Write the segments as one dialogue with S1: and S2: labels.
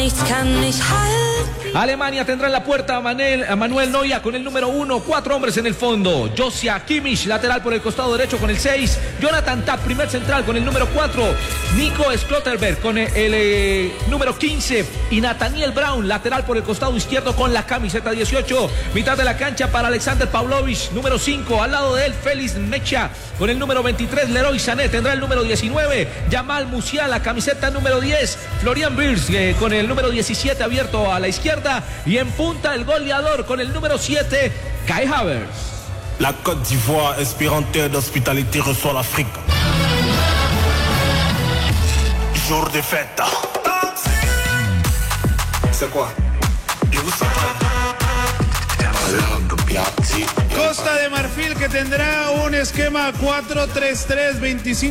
S1: nichts kann mich halten.
S2: Alemania tendrá en la puerta a Manuel Neuer con el número 1, 4 hombres en el fondo. Josia Kimmich, lateral por el costado derecho con el 6. Jonathan Tah, primer central con el número 4. Nico Schlotterberg con el número 15. Y Nathaniel Brown, lateral por el costado izquierdo con la camiseta 18. Mitad de la cancha para Alexander Pavlovich, número 5. Al lado de él, Félix Mecha con el número 23. Leroy Sané tendrá el número 19. Jamal Musiala, camiseta número 10. Florian Wirtz con el número 17 abierto a la izquierda. Y en punta el goleador con el número 7, Kai Havertz.
S3: La Côte d'Ivoire, espérante d'hospitalité, reçoit l'Afrique. Jour de fête. C'est quoi?
S4: Costa de Marfil, que tendrá un esquema 4-3-3,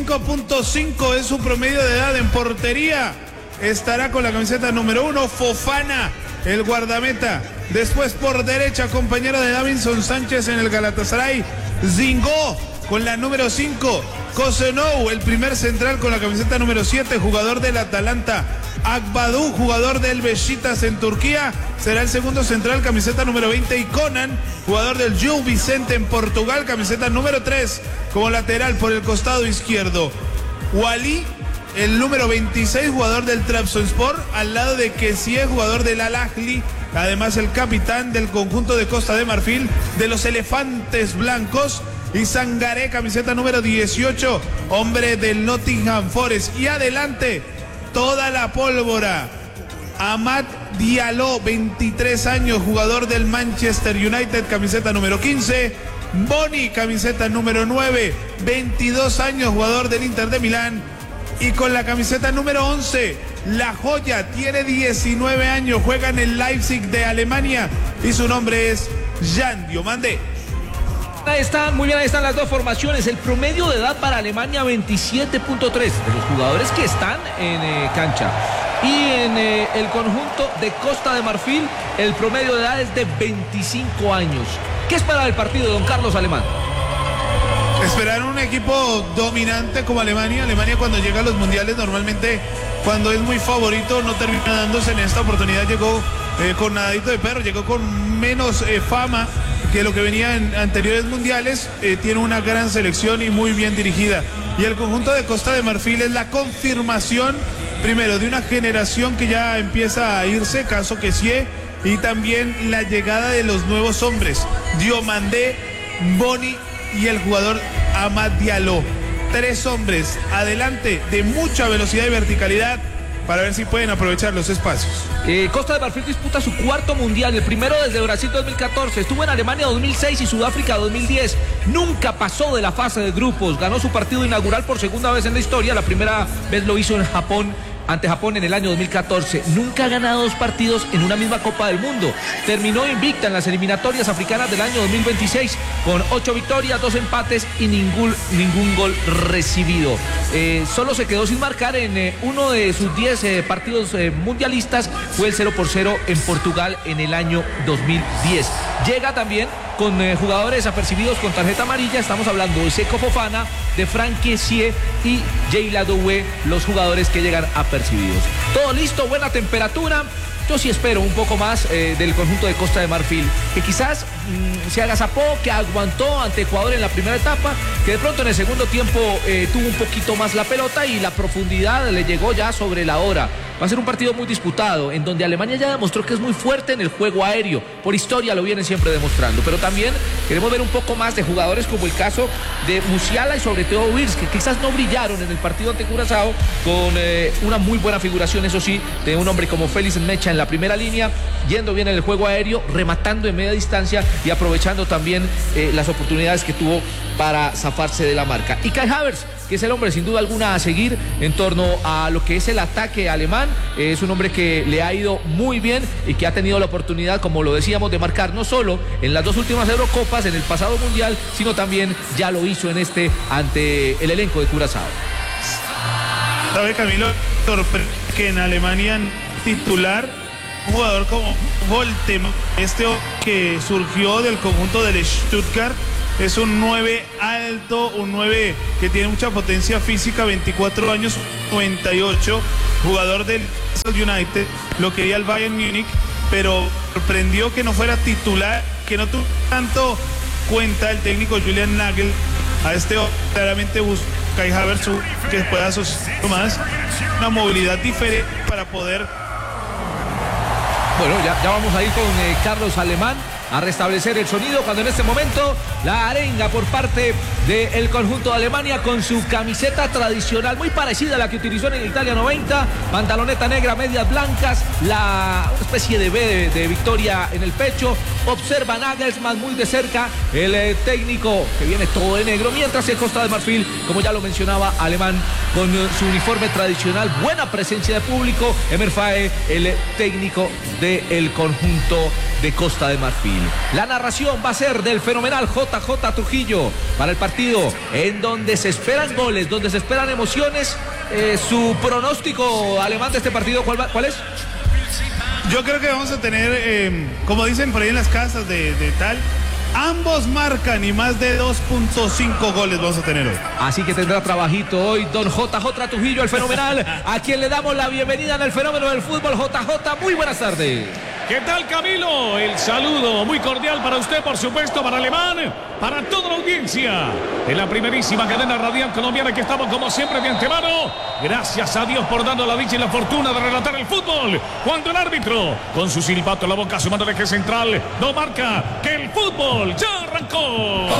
S4: 25.5 es su promedio de edad en portería. Estará con la camiseta número 1, Fofana, el guardameta. Después por derecha, compañero de Davinson Sánchez en el Galatasaray, Zingo con la número 5. Kosenou, el primer central con la camiseta número 7, jugador del Atalanta. Akbadou, jugador del Beşiktaş en Turquía, será el segundo central, camiseta número 20. Y Conan, jugador del Gil Vicente en Portugal, camiseta número 3, como lateral por el costado izquierdo. Wally, el número 26, jugador del Trabzonspor, al lado de Kessie, jugador del Al Ahly, además el capitán del conjunto de Costa de Marfil, de los Elefantes Blancos. Y Sangaré, camiseta número 18, hombre del Nottingham Forest. Y adelante, toda la pólvora. Amad Diallo, 23 años, jugador del Manchester United, camiseta número 15. Boni, camiseta número 9, 22 años, jugador del Inter de Milán. Y con la camiseta número 11, La Joya, tiene 19 años, juega en el Leipzig de Alemania y su nombre es Jan Diomande.
S2: Ahí están, muy bien, ahí están las dos formaciones. El promedio de edad para Alemania, 27.3 de los jugadores que están en cancha. Y en el conjunto de Costa de Marfil, el promedio de edad es de 25 años. ¿Qué espera del partido, don Carlos Alemán?
S4: Esperar un equipo dominante como Alemania. Alemania, cuando llega a los mundiales, normalmente cuando es muy favorito no termina dándose. En esta oportunidad llegó con nadadito de perro, llegó con menos fama que lo que venía en anteriores mundiales. Tiene una gran selección y muy bien dirigida. Y el conjunto de Costa de Marfil es la confirmación, primero, de una generación que ya empieza a irse, caso Kessie, y también la llegada de los nuevos hombres, Diomandé, Boni y el jugador Amad Diallo. 3 hombres adelante de mucha velocidad y verticalidad para ver si pueden aprovechar los espacios.
S2: Costa de Marfil disputa su 4º mundial, el primero desde Brasil 2014, estuvo en Alemania 2006 y Sudáfrica 2010, nunca pasó de la fase de grupos, ganó su partido inaugural por segunda vez en la historia, la primera vez lo hizo en Japón, ante Japón en el año 2014, nunca ha ganado 2 partidos en una misma Copa del Mundo, terminó invicta en las eliminatorias africanas del año 2026, con 8 victorias, 2 empates y ningún gol recibido. Solo se quedó sin marcar en uno de sus 10 partidos mundialistas, fue el 0-0 en Portugal en el año 2010. Llega también con jugadores apercibidos con tarjeta amarilla, estamos hablando de Seko Fofana, de Franck Kessie y Jayla Doué, los jugadores que llegan apercibidos. Todo listo, buena temperatura. Yo sí espero un poco más del conjunto de Costa de Marfil, que quizás se agazapó, que aguantó ante Ecuador en la primera etapa, que de pronto en el segundo tiempo tuvo un poquito más la pelota y la profundidad le llegó ya sobre la hora. Va a ser un partido muy disputado, en donde Alemania ya demostró que es muy fuerte en el juego aéreo. Por historia lo vienen siempre demostrando. Pero también queremos ver un poco más de jugadores como el caso de Musiala y sobre todo Wirtz, que quizás no brillaron en el partido ante Curazao, con una muy buena figuración, eso sí, de un hombre como Félix Mecha en la primera línea, yendo bien en el juego aéreo, rematando en media distancia y aprovechando también las oportunidades que tuvo para zafarse de la marca. Y Kai Havertz, que es el hombre sin duda alguna a seguir en torno a lo que es el ataque alemán, es un hombre que le ha ido muy bien y que ha tenido la oportunidad, como lo decíamos, de marcar no solo en las 2 últimas Eurocopas, en el pasado Mundial, sino también ya lo hizo en este ante el elenco de Curazao.
S4: ¿Sabe, Camilo, que en Alemania titular un jugador como Voltem, que surgió del conjunto del Stuttgart, Es un 9 alto, un 9 que tiene mucha potencia física, 24 años, 98, jugador del United, lo quería el Bayern Múnich, pero sorprendió que no fuera titular, que no tuvo tanto cuenta el técnico Julian Nagel. A este claramente busca Kai Havertz que pueda asociar más una movilidad diferente para poder.
S2: Bueno, ya vamos a ir con Carlos Alemán a restablecer el sonido cuando en este momento la arenga por parte del conjunto de Alemania con su camiseta tradicional muy parecida a la que utilizó en el Italia 90, pantaloneta negra, medias blancas, una especie de B de victoria en el pecho. Observa Nagelsmann muy de cerca, el técnico que viene todo de negro, mientras el Costa de Marfil, como ya lo mencionaba, Alemán con su uniforme tradicional, buena presencia de público. Emer Faé, el técnico del conjunto de Costa de Marfil. La narración va a ser del fenomenal JJ Trujillo para el partido en donde se esperan goles, donde se esperan emociones. Su pronóstico, Alemán, de este partido, ¿cuál es?
S4: Yo creo que vamos a tener, como dicen por ahí en las casas de tal, ambos marcan y más de 2.5 goles vamos a tener hoy.
S2: Así que tendrá trabajito hoy don JJ Trujillo, el fenomenal, a quien le damos la bienvenida en el fenómeno del fútbol. JJ, muy buenas tardes.
S1: ¿Qué tal, Camilo? El saludo muy cordial para usted, por supuesto, para Alemán, para toda la audiencia de la primerísima cadena radial colombiana, que estamos como siempre de antemano. Gracias a Dios por darnos la dicha y la fortuna de relatar el fútbol. Cuando el árbitro, con su silbato en la boca, sumando el eje central, no marca que el fútbol ya arrancó.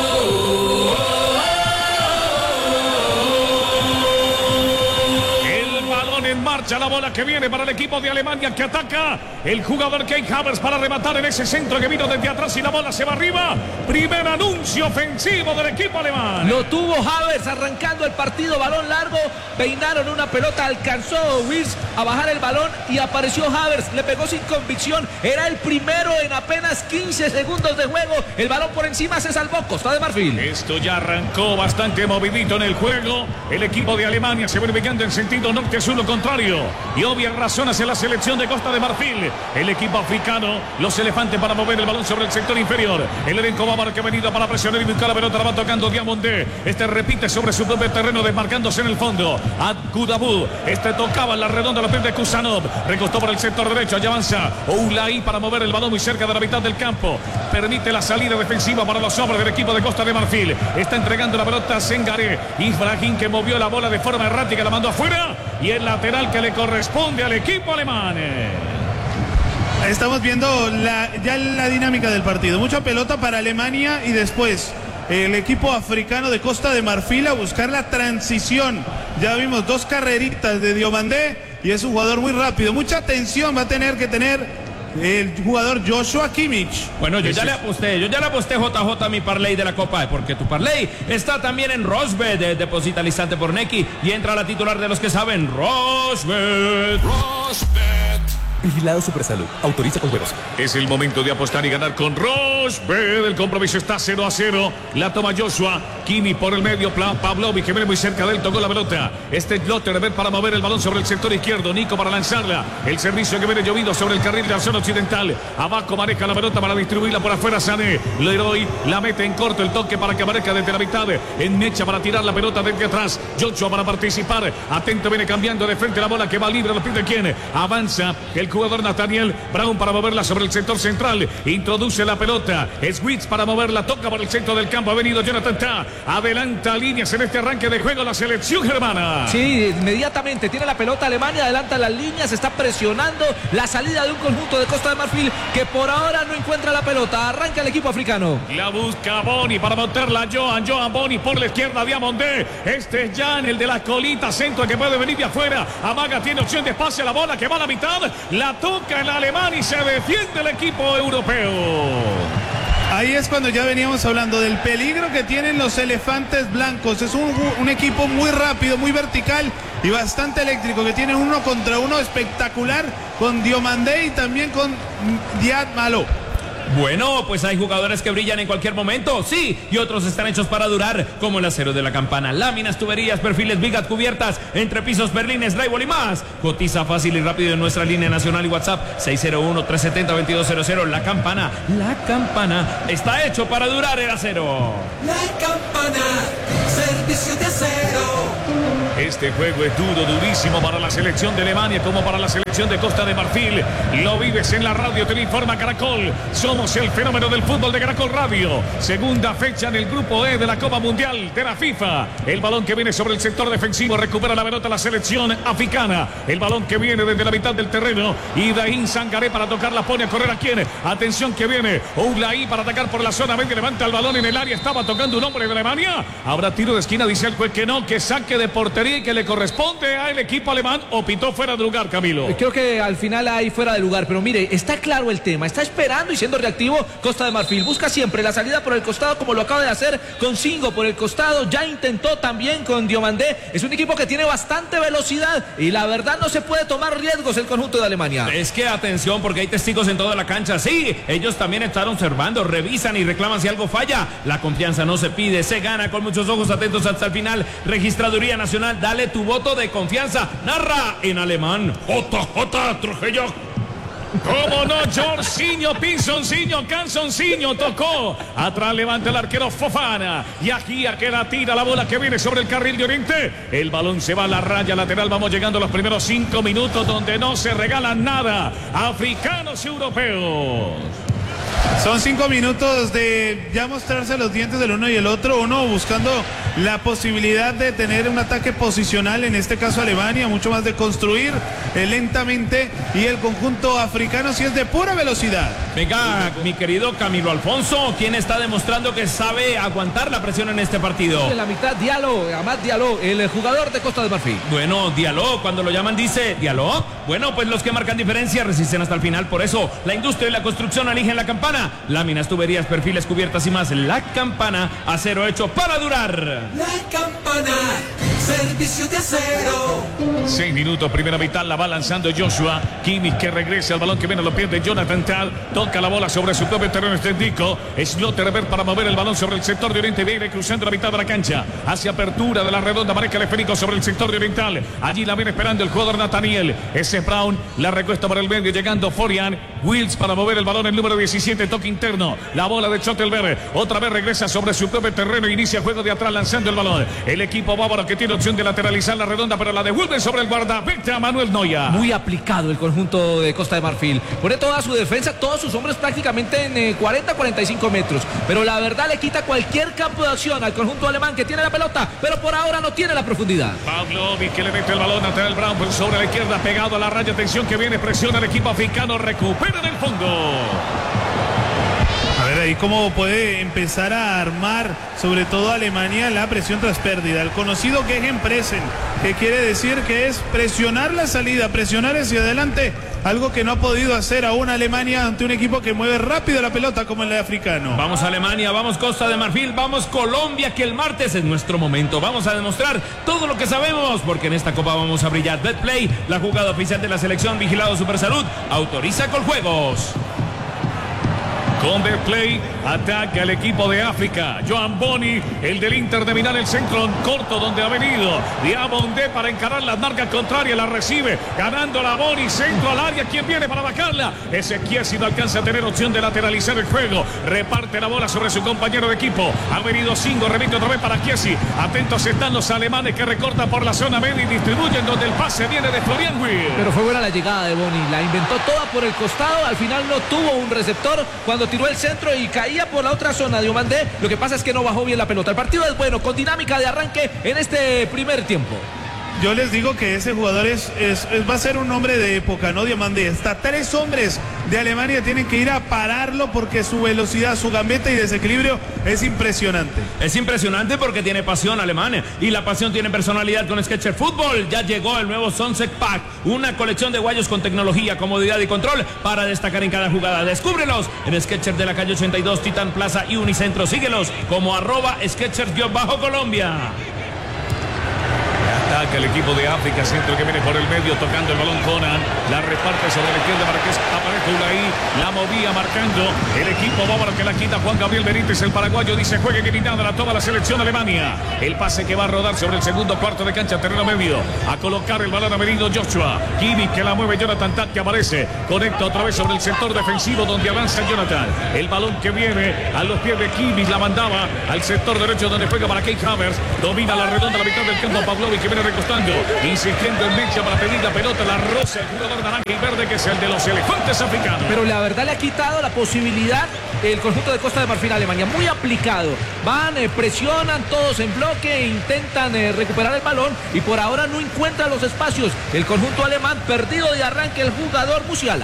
S1: En marcha la bola que viene para el equipo de Alemania, que ataca el jugador Kai Havertz para rematar en ese centro que vino desde atrás y la bola se va arriba. Primer anuncio ofensivo del equipo alemán.
S2: Lo tuvo Havertz arrancando el partido, balón largo, peinaron una pelota, alcanzó Wirtz a bajar el balón y apareció Havertz, le pegó sin convicción, era el primero en apenas 15 segundos de juego, el balón por encima, se salvó Costa de Marfil.
S1: Esto ya arrancó bastante movidito en el juego. El equipo de Alemania se va ubicando en sentido norte-sur, lo contrario, y obvias razones en la selección de Costa de Marfil. El equipo africano, los elefantes, para mover el balón sobre el sector inferior. El elenco bávaro que ha venido para presionar y buscar la pelota, la va tocando Diamondé. Este repite sobre su propio terreno, desmarcándose en el fondo. Kudabou, este tocaba en la redonda, la pierde Kusanov, recostó por el sector derecho, allá avanza Oulaí para mover el balón muy cerca de la mitad del campo. Permite la salida defensiva para los hombres del equipo de Costa de Marfil. Está entregando la pelota a Sengaré. Ibrahim, que movió la bola de forma errática, la mandó afuera, y el lateral que le corresponde al equipo alemán.
S4: Estamos viendo ya la dinámica del partido. Mucha pelota para Alemania y después el equipo africano de Costa de Marfil a buscar la transición. Ya vimos dos carreritas de Diomandé y es un jugador muy rápido. Mucha atención va a tener que tener el jugador Joshua Kimmich.
S5: Bueno, yo ya le aposté JJ a mi parlay de la Copa, porque tu parlay está también en Rosbet. Deposita al instante por Neki y entra a la titular de los que saben, Rosbet.
S6: Vigilado Supersalud. Autoriza con juegos.
S1: Es el momento de apostar y ganar con Rosbet. El compromiso está 0-0. La toma Joshua. Kimi por el medio. Pavlovic, que viene muy cerca de él, tocó la pelota. Este Lotterbert para mover el balón sobre el sector izquierdo. Nico para lanzarla. El servicio que viene llovido sobre el carril de la zona occidental. Abajo maneja la pelota para distribuirla por afuera. Sané. Leroy la mete en corto. El toque para que aparezca desde la mitad. En mecha para tirar la pelota desde atrás. Joshua para participar. Atento, viene cambiando de frente la bola que va libre. Lo pide quién. Avanza el jugador Nathaniel Brown para moverla sobre el sector central. Introduce la pelota. Switch para moverla. Toca por el centro del campo. Ha venido Jonathan Tah. Adelanta líneas en este arranque de juego la selección germana.
S2: Sí, inmediatamente tiene la pelota Alemania. Adelanta las líneas. Está presionando la salida de un conjunto de Costa de Marfil que por ahora no encuentra la pelota. Arranca el equipo africano.
S1: La busca Boni para montarla Johan Boni por la izquierda. Diamondé. Este es Jan, el de las colitas. Centro que puede venir de afuera. Amaga tiene opción de espacio. La bola que va a la mitad. La toca el alemán y se defiende el equipo europeo.
S4: Ahí es cuando ya veníamos hablando del peligro que tienen los elefantes blancos. Es un equipo muy rápido, muy vertical y bastante eléctrico, que tiene uno contra uno espectacular con Diomandé y también con Diad Malo.
S5: Bueno, pues hay jugadores que brillan en cualquier momento, sí, y otros están hechos para durar, como el acero de la campana, láminas, tuberías, perfiles, vigas, cubiertas, entrepisos, berlines, drywall y más. Cotiza fácil y rápido en nuestra línea nacional y WhatsApp 601-370-2200. La campana, la campana está hecho para durar el acero.
S7: La campana, servicio de acero.
S1: Este juego es duro, durísimo para la selección de Alemania como para la selección de Costa de Marfil. Lo vives en la radio, te lo informa Caracol. Somos el fenómeno del fútbol de Caracol Radio. Segunda fecha en el grupo E de la Copa Mundial de la FIFA. El balón que viene sobre el sector defensivo, recupera la pelota la selección africana. El balón que viene desde la mitad del terreno. Ibrahim Sangaré para tocarla, pone a correr a quién. Atención que viene Oulaí para atacar por la zona media, levanta el balón en el área, estaba tocando un hombre de Alemania. Habrá tiro de esquina, dice el juez que no, que saque de portería y que le corresponde al equipo alemán, o pitó fuera de lugar, Camilo.
S2: Creo que al final hay fuera de lugar, pero mire, está claro el tema, está esperando y siendo reactivo Costa de Marfil, busca siempre la salida por el costado como lo acaba de hacer con Singo por el costado, ya intentó también con Diomandé, es un equipo que tiene bastante velocidad y la verdad no se puede tomar riesgos el conjunto de Alemania.
S5: Es que atención porque hay testigos en toda la cancha, sí, ellos también están observando, revisan y reclaman si algo falla, la confianza no se pide, se gana con muchos ojos atentos hasta el final. Registraduría Nacional, dale tu voto de confianza, narra en alemán JJ Trujillo.
S1: ¿Cómo no? Jorginho, Pinzoncillo, Canzoncillo tocó. Atrás levanta el arquero Fofana. Y aquí a que la tira la bola que viene sobre el carril de Oriente. El balón se va a la raya lateral. Vamos llegando a los primeros 5 minutos donde no se regalan nada. Africanos y europeos.
S4: Son 5 minutos de ya mostrarse los dientes del uno y el otro, uno buscando la posibilidad de tener un ataque posicional, en este caso Alemania, mucho más de construir lentamente, y el conjunto africano sí es de pura velocidad.
S5: Venga, mi querido Camilo Alfonso, ¿quién está demostrando que sabe aguantar la presión en este partido?
S2: En la mitad, Diallo, Amad Diallo, el jugador de Costa de Marfil.
S5: Bueno, Diallo, cuando lo llaman dice, ¿Diallo? Bueno, pues los que marcan diferencia resisten hasta el final, por eso la industria y la construcción eligen la campana. Láminas, tuberías, perfiles, cubiertas y más. La campana, acero hecho para durar.
S7: La campana, servicio de acero.
S1: 6 minutos, primera mitad, la va lanzando Joshua. Kimmich que regresa, el balón que viene a los pies de Jonathan Tah. Toca la bola sobre su propio terreno extendido. Slotterberg para mover el balón sobre el sector de Oriente. Viene cruzando la mitad de la cancha. Hacia apertura de la redonda, marca el esférico sobre el sector de Oriental. Allí la viene esperando el jugador Nathaniel. Ese Brown, la recuesta por el medio, llegando Florian Wills para mover el balón, el número 17, toque interno. La bola de Schottelberg. Otra vez regresa sobre su propio terreno. Inicia juego de atrás lanzando el balón. El equipo bávaro que tiene opción de lateralizar la redonda, pero la devuelve sobre el guardameta Manuel Neuer.
S2: Muy aplicado el conjunto de Costa de Marfil. Pone toda su defensa, todos sus hombres prácticamente en 40-45 metros. Pero la verdad le quita cualquier campo de acción al conjunto alemán que tiene la pelota, pero por ahora no tiene la profundidad.
S1: Pavlovic que le mete el balón a el Brown por sobre la izquierda, pegado a la raya. Atención que viene, presiona el equipo africano, recupera en el fondo.
S4: A ver ahí cómo puede empezar a armar, sobre todo Alemania, la presión tras pérdida. El conocido Gegenpressen, que quiere decir que es presionar la salida, presionar hacia adelante, algo que no ha podido hacer aún Alemania ante un equipo que mueve rápido la pelota como el africano.
S5: Vamos Alemania, vamos Costa de Marfil, vamos Colombia, que el martes es nuestro momento. Vamos a demostrar todo lo que sabemos, porque en esta copa vamos a brillar. Betplay, la jugada oficial de la selección, vigilado Supersalud, autoriza Coljuegos.
S1: Con Betplay, ataca el equipo de África. Joan Boni, el del Inter de Milán, el centro en corto donde ha venido Diamondé para encarar las marcas contrarias, la recibe, ganando la Boni, centro al área, ¿quién viene para bajarla? Ezequiel si no alcanza a tener opción de lateralizar el juego, reparte la bola sobre su compañero de equipo, ha venido Singo, remite otra vez para Chiesi, atentos están los alemanes que recortan por la zona media y distribuyen donde el pase viene de Florian Wirtz.
S2: Pero fue buena la llegada de Boni, la inventó toda por el costado, al final no tuvo un receptor cuando tiró el centro y caía por la otra zona de Diomandé. Lo que pasa es que no bajó bien la pelota. El partido es bueno, con dinámica de arranque en este primer tiempo.
S4: Yo les digo que ese jugador va a ser un hombre de época, ¿no? Diomandé. Hasta 3 hombres de Alemania tienen que ir a pararlo porque su velocidad, su gambeta y desequilibrio es impresionante.
S5: Es impresionante porque tiene pasión Alemania y la pasión tiene personalidad con Skechers Fútbol. Ya llegó el nuevo Sunset Pack, una colección de guayos con tecnología, comodidad y control para destacar en cada jugada. Descúbrelos en Skechers de la calle 82, Titán Plaza y Unicentro. Síguelos como @Skechers-Colombia.
S1: Ataca el equipo de África, centro que viene por el medio, tocando el balón Conan. La reparte sobre la izquierda para que aparezca Ulaí. La movía marcando el equipo bávaro que la quita Juan Gabriel Benítez. El paraguayo dice juegue que ni nada, la toma la selección Alemania. El pase que va a rodar sobre el segundo cuarto de cancha, terreno medio. A colocar el balón a Merino Joshua. Kimmich que la mueve, Jonathan Tah que aparece. Conecta otra vez sobre el sector defensivo donde avanza Jonathan. El balón que viene a los pies de Kimmich, la mandaba al sector derecho donde juega para Kai Havertz. Domina la redonda a la mitad del campo Pavlovic que viene recostando, insistiendo en Mecha para pedir la pelota. La rosa, el jugador naranja y verde que es el de los elefantes africanos.
S2: Pero la verdad le ha quitado la posibilidad el conjunto de Costa de Marfil Alemania. Muy aplicado. Van, presionan todos en bloque, intentan recuperar el balón y por ahora no encuentran los espacios. El conjunto alemán perdido de arranque el jugador Musiala.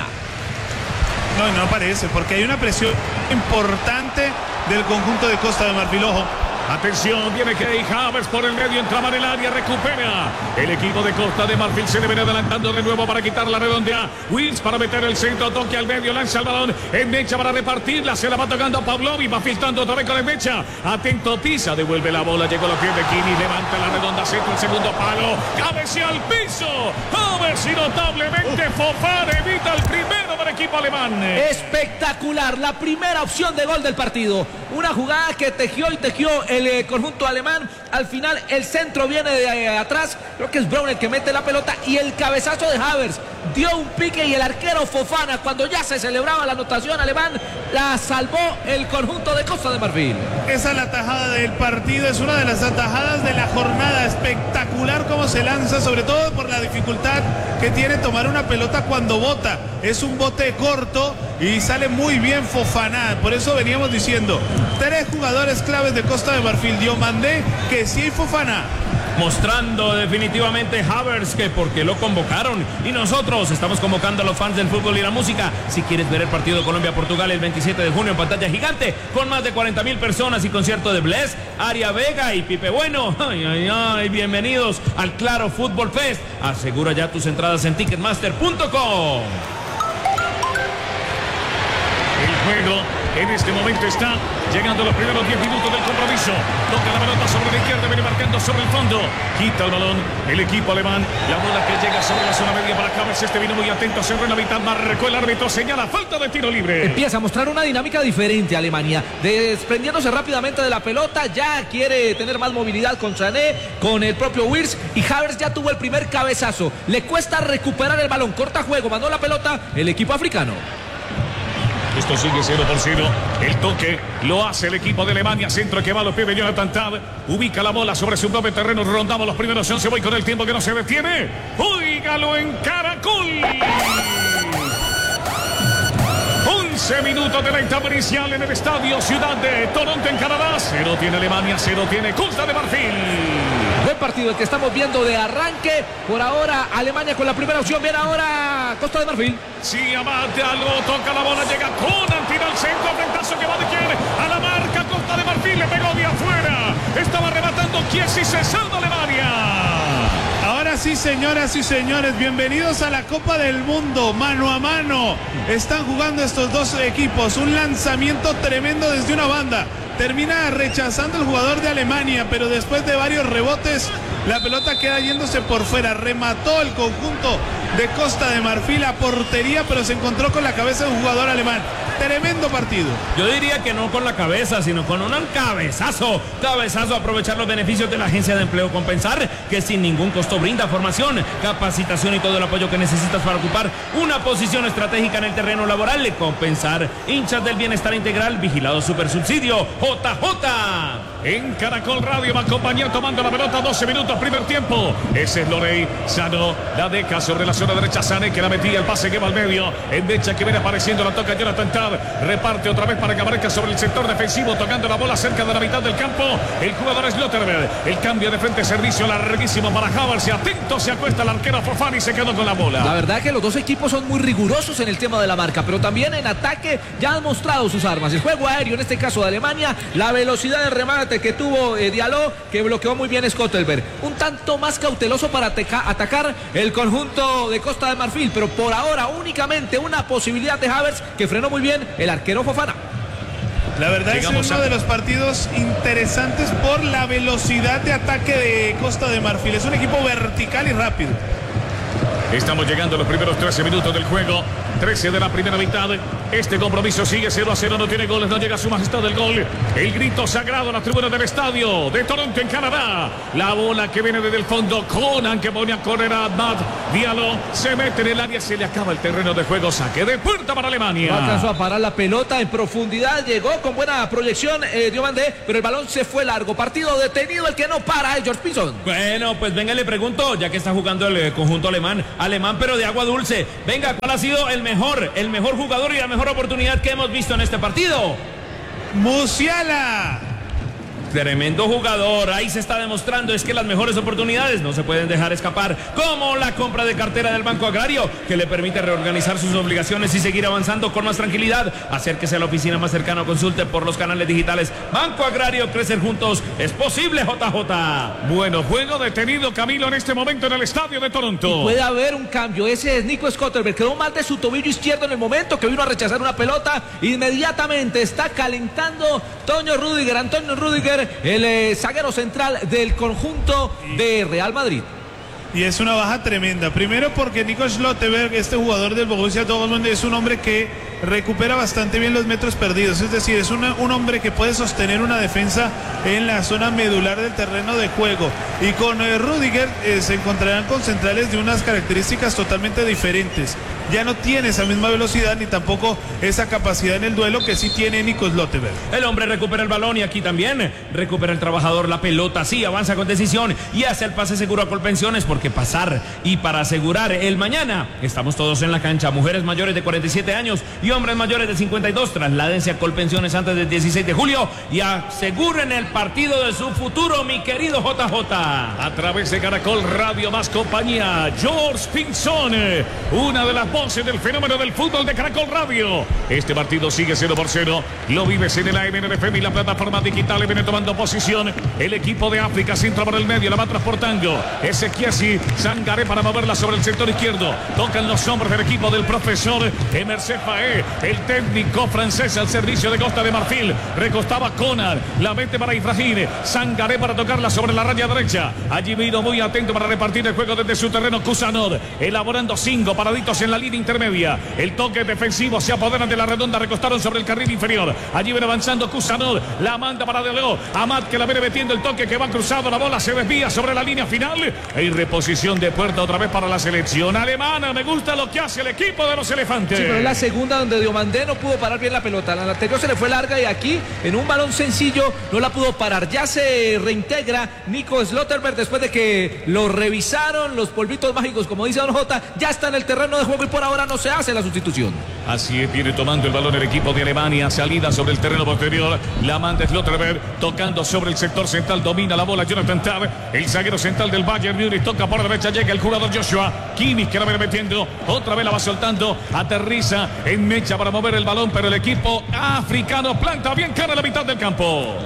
S4: No aparece porque hay una presión importante del conjunto de Costa de Marfil. Ojo.
S1: Atención, viene Kai Havertz por el medio, entraba en el área, recupera. El equipo de Costa de Marfil se le viene adelantando de nuevo para quitar la redonda. Wills para meter el centro, toque al medio, lanza el balón. En Mecha para repartirla, se la va tocando a Pavlovic, va filtrando otra vez con el Mecha. Atento, pisa, devuelve la bola, llegó a los pies de Kimmich, levanta la redonda, centro, el segundo palo. Cabecea al piso. Havertz y notablemente Fofana evita el primero del equipo alemán.
S2: Espectacular, la primera opción de gol del partido. Una jugada que tejió y tejió el conjunto alemán. Al final el centro viene de atrás, creo que es Brown el que mete la pelota y el cabezazo de Havertz dio un pique y el arquero Fofana, cuando ya se celebraba la anotación alemán, la salvó el conjunto de Costa de Marfil.
S4: Esa es la tajada del partido, es una de las atajadas de la jornada. Espectacular cómo se lanza, sobre todo por la dificultad que tiene tomar una pelota cuando bota. Es un bote corto y sale muy bien Fofana. Por eso veníamos diciendo, 3 jugadores claves de Costa de Marfil. Diomandé, que sí, Fofana.
S5: Mostrando definitivamente Havertz que porque lo convocaron y nosotros estamos convocando a los fans del fútbol y la música. Si quieres ver el partido de Colombia-Portugal el 27 de junio en pantalla gigante con más de 40,000 personas y concierto de Bless, Aria Vega y Pipe Bueno. Ay, bienvenidos al Claro Fútbol Fest. Asegura ya tus entradas en ticketmaster.com.
S1: El juego en este momento está llegando a los primeros 10 minutos del compromiso. Toca la pelota sobre la izquierda, viene marcando sobre el fondo. Quita el balón el equipo alemán. La bola que llega sobre la zona media para Havertz. Este vino muy atento, cerró en la mitad, marcó el árbitro, señala falta de tiro libre.
S2: Empieza a mostrar una dinámica diferente Alemania, desprendiéndose rápidamente de la pelota, ya quiere tener más movilidad con Sané, con el propio Wirtz, y Havertz ya tuvo el primer cabezazo. Le cuesta recuperar el balón, corta juego, mandó la pelota el equipo africano.
S1: Esto sigue 0-0. El toque lo hace el equipo de Alemania. Centro que va a los pies de Jonathan Tah. Ubica la bola sobre su propio terreno. Rondamos los primeros 11. Voy con el tiempo que no se detiene. Óigalo en Caracol. 11 minutos de la etapa inicial en el estadio Ciudad de Toronto en Canadá. 0 tiene Alemania, 0 tiene Costa de Marfil.
S2: Buen partido el que estamos viendo de arranque. Por ahora Alemania con la primera opción. Viene ahora Costa de Marfil.
S1: Sí, abate algo, toca la bola, llega Conan, tira al centro, frentazo que va de quién, a la marca, Costa de Marfil, le pegó de afuera. Estaba rematando Chiesa y se salva Alemania.
S4: Ahora sí, señoras y señores, bienvenidos a la Copa del Mundo, mano a mano. Están jugando estos dos equipos, un lanzamiento tremendo desde una banda. Termina rechazando el jugador de Alemania, pero después de varios rebotes, la pelota queda yéndose por fuera. Remató el conjunto de Costa de Marfil a portería, pero se encontró con la cabeza de un jugador alemán. Tremendo partido.
S5: Yo diría que no con la cabeza, sino con un cabezazo. Cabezazo, aprovechar los beneficios de la agencia de empleo Compensar, que sin ningún costo brinda formación, capacitación y todo el apoyo que necesitas para ocupar una posición estratégica en el terreno laboral. Compensar, hinchas del bienestar integral, vigilado Supersubsidio, JJ.
S1: En Caracol Radio va a acompañar tomando la pelota, 12 minutos, primer tiempo. Ese es Lorey, Sano, la deja sobre la zona derecha, Sané que la metía, el pase que va al medio. En derecha que viene apareciendo, la toca Jonathan Tah. Reparte otra vez para que aparezca sobre el sector defensivo, tocando la bola cerca de la mitad del campo. El jugador es Lotterberg. El cambio de frente, servicio larguísimo para Havertz. Atento, se acuesta el arquero Fofana y se quedó con la bola.
S2: La verdad que los dos equipos son muy rigurosos en el tema de la marca, pero también en ataque ya han mostrado sus armas. El juego aéreo, en este caso de Alemania, la velocidad de remate que tuvo Diallo, que bloqueó muy bien Scottelberg. Un tanto más cauteloso para atacar el conjunto de Costa de Marfil, pero por ahora únicamente una posibilidad de Havertz, que frenó muy bien el arquero Fofana.
S4: La verdad es uno de los partidos interesantes por la velocidad de ataque de Costa de Marfil. Es un equipo vertical y rápido.
S1: Estamos llegando a los primeros 13 minutos del juego. 13 de la primera mitad. Este compromiso sigue 0-0. No tiene goles. No llega a su majestad el gol. El grito sagrado a las tribunas del estadio de Toronto, en Canadá. La bola que viene desde el fondo. Conan que pone a correr a Matt Diallo. Se mete en el área. Se le acaba el terreno de juego. Saque de puerta para Alemania.
S2: No alcanzó a parar la pelota en profundidad. Llegó con buena proyección Diomandé, pero el balón se fue largo. Partido detenido. El que no para es George Pinson.
S5: Bueno, pues venga, le pregunto, ya que está jugando el conjunto alemán, pero de agua dulce. Venga, ¿cuál ha sido el mejor jugador y la mejor oportunidad que hemos visto en este partido?
S4: Musiala.
S5: Tremendo jugador, ahí se está demostrando es que las mejores oportunidades no se pueden dejar escapar, como la compra de cartera del Banco Agrario, que le permite reorganizar sus obligaciones y seguir avanzando con más tranquilidad. Acérquese a la oficina más cercana o consulte por los canales digitales. Banco Agrario, crecer juntos es posible, JJ.
S1: Bueno, juego detenido, Camilo, en este momento en el estadio de Toronto.
S2: Y puede haber un cambio. Ese es Nico Scotterberg. Quedó mal de su tobillo izquierdo en el momento que vino a rechazar una pelota. Inmediatamente está calentando Antonio Rüdiger, el zaguero central del conjunto de Real Madrid.
S4: Y es una baja tremenda. Primero porque Nico Schlotterberg, este jugador del Borussia Dortmund, es un hombre que recupera bastante bien los metros perdidos. Es decir, es un hombre que puede sostener una defensa en la zona medular del terreno de juego. Y con Rüdiger se encontrarán con centrales de unas características totalmente diferentes. Ya no tiene esa misma velocidad ni tampoco esa capacidad en el duelo que sí tiene Nico Schlotterberg.
S5: El hombre recupera el balón y aquí también recupera el trabajador la pelota. Sí, avanza con decisión y hace el pase seguro a Colpensiones, porque pasar y para asegurar el mañana estamos todos en la cancha. Mujeres mayores de 47 años y hombres mayores de 52, trasládense a Colpensiones antes del 16 de julio y aseguren el partido de su futuro, mi querido JJ.
S1: A través de Caracol Radio más compañía, George Pinson, una de las voces del fenómeno del fútbol de Caracol Radio. Este partido sigue 0-0. Lo vives en el AMNFM y la plataforma digital. Y viene tomando posición el equipo de África. Se entra por el medio, la va transportando Ezequiasi Sangaré para moverla sobre el sector izquierdo. Tocan los hombres del equipo del profesor Emerse Faé, el técnico francés al servicio de Costa de Marfil. Recostaba Conan, la mete para Ibrahim. Sangaré para tocarla sobre la raya derecha. Allí vino muy atento para repartir el juego desde su terreno Kusanov, elaborando 5 paraditos en la línea intermedia. El toque defensivo, se apoderan de la redonda, recostaron sobre el carril inferior. Allí viene avanzando Kusanov, la manda para Deleo. Amat que la viene metiendo el toque que va cruzado, la bola se desvía sobre la línea final. Hay reposición de puerta otra vez para la selección alemana. Me gusta lo que hace el equipo de los elefantes.
S2: Sí, pero es la segunda donde Diomandé no pudo parar bien la pelota. La anterior se le fue larga y aquí en un balón sencillo no la pudo parar. Ya se reintegra Nico Schlotterberg después de que lo revisaron los polvitos mágicos, como dice Don J. Ya está en el terreno de juego y por ahora no se hace la sustitución.
S1: Así es, viene tomando el balón el equipo de Alemania. Salida sobre el terreno posterior. La manda Schlotterberg, tocando sobre el sector central. Domina la bola Jonathan Tah, el zaguero central del Bayern Múnich. Toca por la derecha, llega el jugador Joshua Kimmich, que la viene metiendo. Otra vez la va soltando. Aterriza en mecha para mover el balón, pero el equipo africano planta bien cara a la mitad del campo.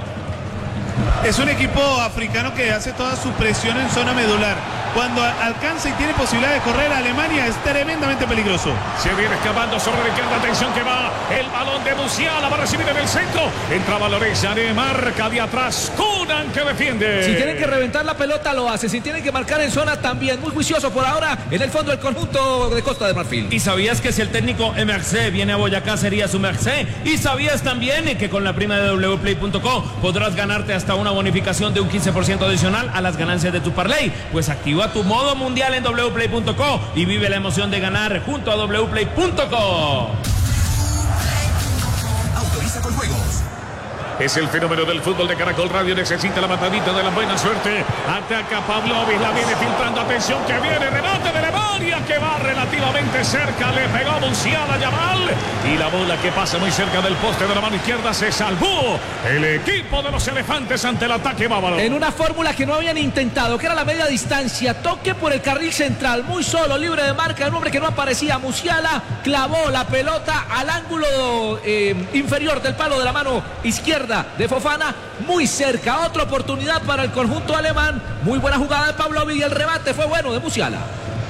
S4: Es un equipo africano que hace toda su presión en zona medular. Cuando alcanza y tiene posibilidad de correr, Alemania es tremendamente peligroso.
S1: Se viene escapando sobre la izquierda. Atención que va el balón de Musiala. Va a recibir en el centro. Entraba Lorenza de marca de atrás. Conan que defiende.
S2: Si tienen que reventar la pelota, lo hace. Si tienen que marcar en zona, también. Muy juicioso por ahora en el fondo del conjunto de Costa de Marfil.
S5: ¿Y sabías que si el técnico Emerse viene a Boyacá sería su merced? ¿Y sabías también que con la prima de wplay.co podrás ganarte hasta una bonificación de un 15% adicional a las ganancias de tu parlay? Pues activa tu modo mundial en wplay.co y vive la emoción de ganar junto a wplay.co.
S7: Autoriza con juegos.
S1: Es el fenómeno del fútbol de Caracol Radio. Necesita la matadita de la buena suerte. Ataca Pavlovic, la viene filtrando. Atención que viene, remate de Alemania que va relativamente cerca. Le pegó Musiala a Yamal. Y la bola que pasa muy cerca del poste de la mano izquierda. Se salvó el equipo de los elefantes ante el ataque bávaro.
S2: En una fórmula que no habían intentado, que era la media distancia. Toque por el carril central, muy solo, libre de marca. Un hombre que no aparecía. Musiala clavó la pelota al ángulo inferior del palo de la mano izquierda de Fofana, muy cerca. Otra oportunidad para el conjunto alemán. Muy buena jugada de Pavlovic y el remate fue bueno de Musiala.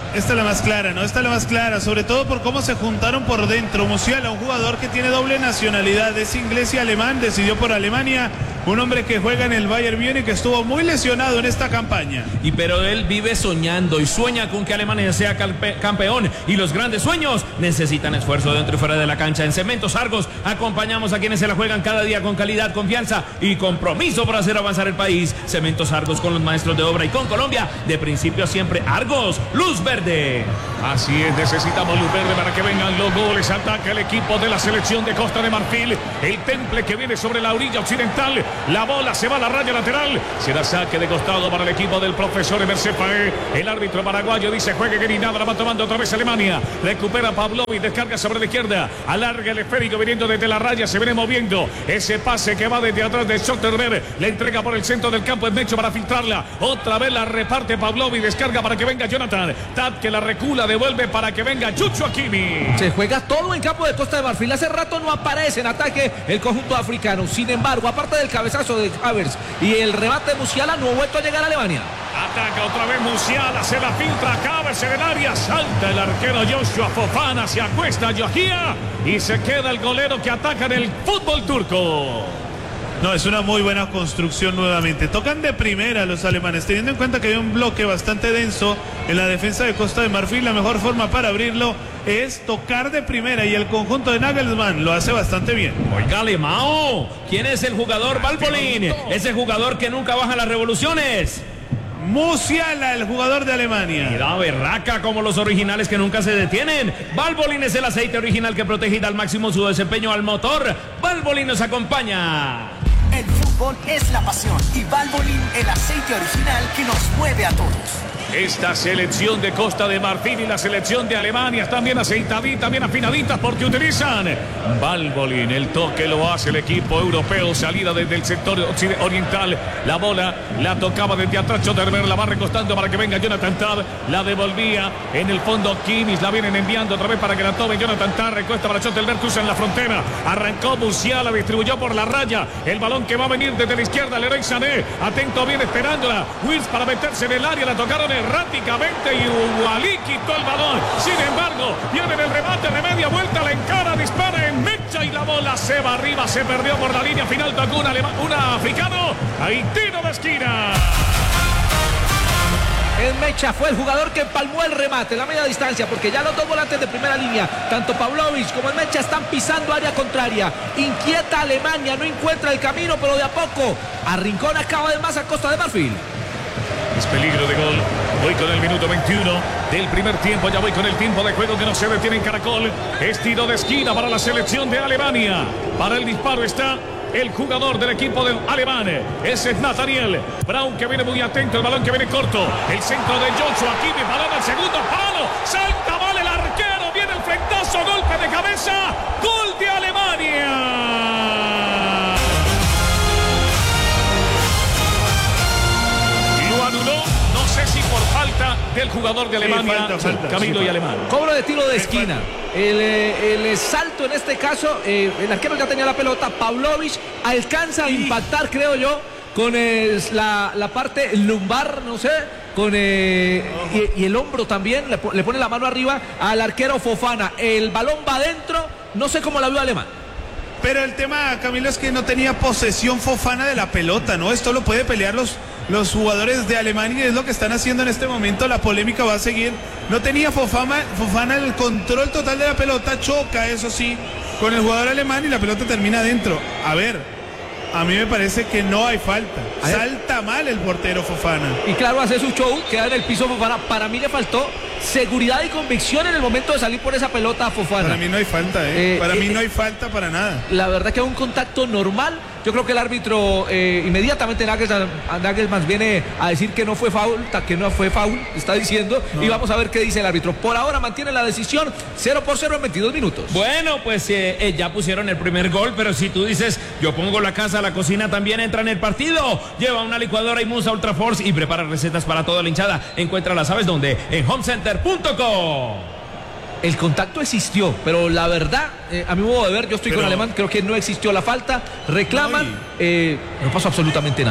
S4: Esta es la más clara, ¿no? Esta es la más clara, sobre todo por cómo se juntaron por dentro. Musiala, un jugador que tiene doble nacionalidad, es inglés y alemán, decidió por Alemania. Un hombre que juega en el Bayern Múnich, que estuvo muy lesionado en esta campaña.
S5: Pero él vive soñando y sueña con que Alemania sea campeón. Y los grandes sueños necesitan esfuerzo dentro y fuera de la cancha. En Cementos Argos acompañamos a quienes se la juegan cada día con calidad, confianza y compromiso para hacer avanzar el país. Cementos Argos con los maestros de obra y con Colombia, de principio a siempre. Argos, luz verde.
S1: Así es, necesitamos luz verde para que vengan los goles. Ataca el equipo de la selección de Costa de Marfil. El temple que viene sobre la orilla occidental. La bola se va a la raya lateral. Será saque de costado para el equipo del profesor Emer Cefaé. El árbitro paraguayo dice juegue que ni nada. La va tomando otra vez Alemania. Recupera Pavlovic, descarga sobre la izquierda. Alarga el esférico viniendo desde la raya. Se viene moviendo. Ese pase que va desde atrás de Schotterberg. Le entrega por el centro del campo. Es Mecho para filtrarla. Otra vez la reparte Pavlovic. Descarga para que venga Jonathan. Tat que la recula. Devuelve para que venga Chucho Hakimi.
S2: Se juega todo en campo de Costa de Marfil. Hace rato no aparece en ataque el conjunto africano. Sin embargo, aparte del cabezazo de Havertz y el remate de Musiala, no ha vuelto a llegar a Alemania.
S1: Ataca otra vez Musiala, se la filtra, Havertz en el área, salta el arquero Joshua Fofana, se acuesta Yahia y se queda el golero que ataca en el fútbol turco.
S4: No, es una muy buena construcción nuevamente. Tocan de primera los alemanes, teniendo en cuenta que hay un bloque bastante denso en la defensa de Costa de Marfil. La mejor forma para abrirlo es tocar de primera y el conjunto de Nagelsmann lo hace bastante bien.
S5: Oiga, Mao, ¿quién es el jugador Valbolín? Ese jugador que nunca baja las revoluciones.
S4: Musiala, el jugador de Alemania.
S5: Mira, berraca como los originales que nunca se detienen. Valvoline es el aceite original que protege y da al máximo su desempeño al motor. Valvoline nos acompaña.
S8: El fútbol es la pasión y Valvoline el aceite original que nos mueve a todos.
S1: Esta selección de Costa de Marfil y la selección de Alemania están bien aceitaditas, bien afinaditas porque utilizan Valvoline. El toque lo hace el equipo europeo. Salida desde el sector oriental. La bola la tocaba desde atrás Schotterberg. La va recostando para que venga Jonathan Tah. La devolvía en el fondo Kimmich. La vienen enviando otra vez para que la tome Jonathan Tah. Recuesta para Schotterberg. Cruza en la frontera. Arrancó Musiala. Distribuyó por la raya. El balón que va a venir desde la izquierda. Leroy Sané. Atento bien esperándola. Wirtz para meterse en el área. La tocaron erráticamente y Wally quitó el balón. Sin embargo, viene el remate de media vuelta, la encara, dispara en mecha y la bola se va arriba, se perdió por la línea final, tocó un africano. Ahí tiro de esquina.
S2: El Mecha fue el jugador que empalmó el remate, la media distancia, porque ya los dos volantes de primera línea, tanto Pavlovic como el Mecha, están pisando área contraria. Inquieta a Alemania, no encuentra el camino, pero de a poco arrincona cada vez más a Costa de Marfil.
S1: Es peligro de gol. Voy con el minuto 21 del primer tiempo. Ya voy con el tiempo de juego que no se detiene en Caracol. Es tiro de esquina para la selección de Alemania. Para el disparo está el jugador del equipo de alemán. Ese es Nathaniel Brown, que viene muy atento. El balón que viene corto. El centro de Joshua Kimmich. Balón al segundo palo. Salta mal el arquero. Viene el frentazo. Golpe de cabeza. Gol de Alemania. No sé si por falta del jugador de Alemania, falta. Camilo y Alemán.
S2: Cobro de tiro de esquina. El salto en este caso, el arquero ya tenía la pelota. Pavlovic alcanza a impactar, creo yo, con la parte lumbar, no sé, con y el hombro también. Le pone la mano arriba al arquero Fofana. El balón va adentro, no sé cómo la vio Alemán.
S4: Pero el tema, Camilo, es que no tenía posesión Fofana de la pelota, ¿no? Esto lo puede pelear los jugadores de Alemania y es lo que están haciendo en este momento. La polémica va a seguir. No tenía Fofana el control total de la pelota. Choca, eso sí, con el jugador alemán y la pelota termina adentro. A ver, a mí me parece que no hay falta. Salta mal el portero Fofana.
S2: Y claro, hace su show, queda en el piso Fofana. Para mí le faltó seguridad y convicción en el momento de salir por esa pelota a Fofana.
S4: Para mí no hay falta, para mí no hay falta para nada.
S2: La verdad que es un contacto normal. Yo creo que el árbitro inmediatamente Nagelsmann viene a decir que no fue foul, está diciendo, y vamos a ver qué dice el árbitro. Por ahora mantiene la decisión 0-0 en 22 minutos.
S5: Bueno, pues ya pusieron el primer gol, pero si tú dices, yo pongo la casa, la cocina también entra en el partido. Lleva una licuadora Imusa Ultra Force y prepara recetas para toda la hinchada. Encuéntrala, ¿sabes dónde? En homecenter.com.
S2: El contacto existió, pero la verdad, a mi modo de ver, yo estoy con Alemán, creo que no existió la falta, reclaman, no pasó absolutamente nada.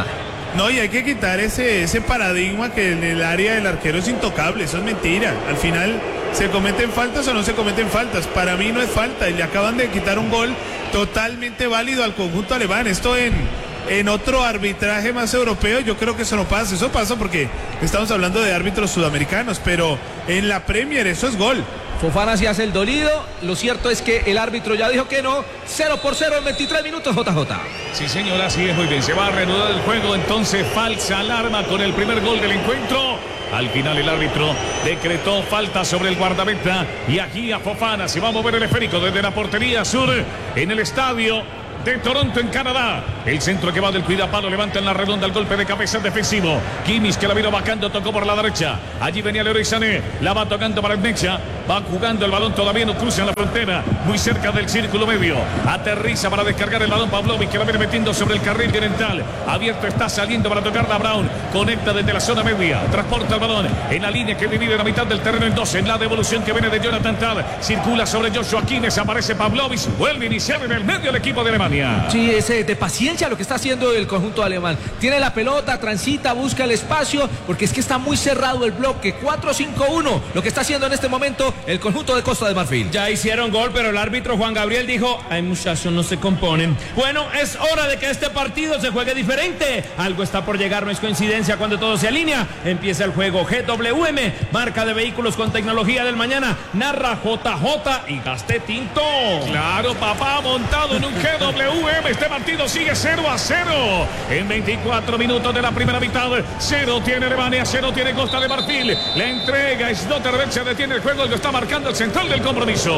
S4: No, y hay que quitar ese paradigma que en el área del arquero es intocable. Eso es mentira. Al final, ¿se cometen faltas o no se cometen faltas? Para mí no es falta y le acaban de quitar un gol totalmente válido al conjunto alemán. Esto en otro arbitraje más europeo, yo creo que eso no pasa. Eso pasa porque estamos hablando de árbitros sudamericanos, pero en la Premier eso es gol.
S2: Fofana se hace el dolido. Lo cierto es que el árbitro ya dijo que no. 0-0 en 23 minutos, JJ.
S1: Sí, señor, así es, muy bien. Se va a reanudar el juego, entonces falsa alarma con el primer gol del encuentro. Al final el árbitro decretó falta sobre el guardameta y aquí a Fofana se va a mover el esférico desde la portería sur en el estadio de Toronto, en Canadá. El centro que va del cuidapalo, levanta en la redonda el golpe de cabeza defensivo. Kimmich, que la vino bajando, tocó por la derecha. Allí venía Leroy Sané, la va tocando para el Mecha. Va jugando el balón, todavía no cruza en la frontera, muy cerca del círculo medio. Aterriza para descargar el balón Pavlovic, que la viene metiendo sobre el carril oriental. Abierto está saliendo para tocarla Brown. Conecta desde la zona media, transporta el balón en la línea que divide la mitad del terreno en dos. En la devolución que viene de Jonathan Tah, circula sobre Joshua Kimmich, aparece Pavlovic, vuelve a iniciar en el medio el equipo de Alemania.
S2: Sí, es de paciencia lo que está haciendo el conjunto alemán. Tiene la pelota, transita, busca el espacio, porque es que está muy cerrado el bloque. 4-5-1, lo que está haciendo en este momento el conjunto de Costa de Marfil.
S5: Ya hicieron gol, pero el árbitro Juan Gabriel dijo: ay, muchachos, no se componen. Bueno, es hora de que este partido se juegue diferente. Algo está por llegar, no es coincidencia cuando todo se alinea. Empieza el juego. GWM, marca de vehículos con tecnología del mañana. Narra JJ y Gaste Tinto.
S1: Claro, papá, montado en un GWM. Este partido sigue 0-0 en 24 minutos de la primera mitad. 0 tiene Alemania, 0 tiene Costa de Marfil. La entrega es Slotterberg, se detiene el juego y lo está marcando el central del compromiso.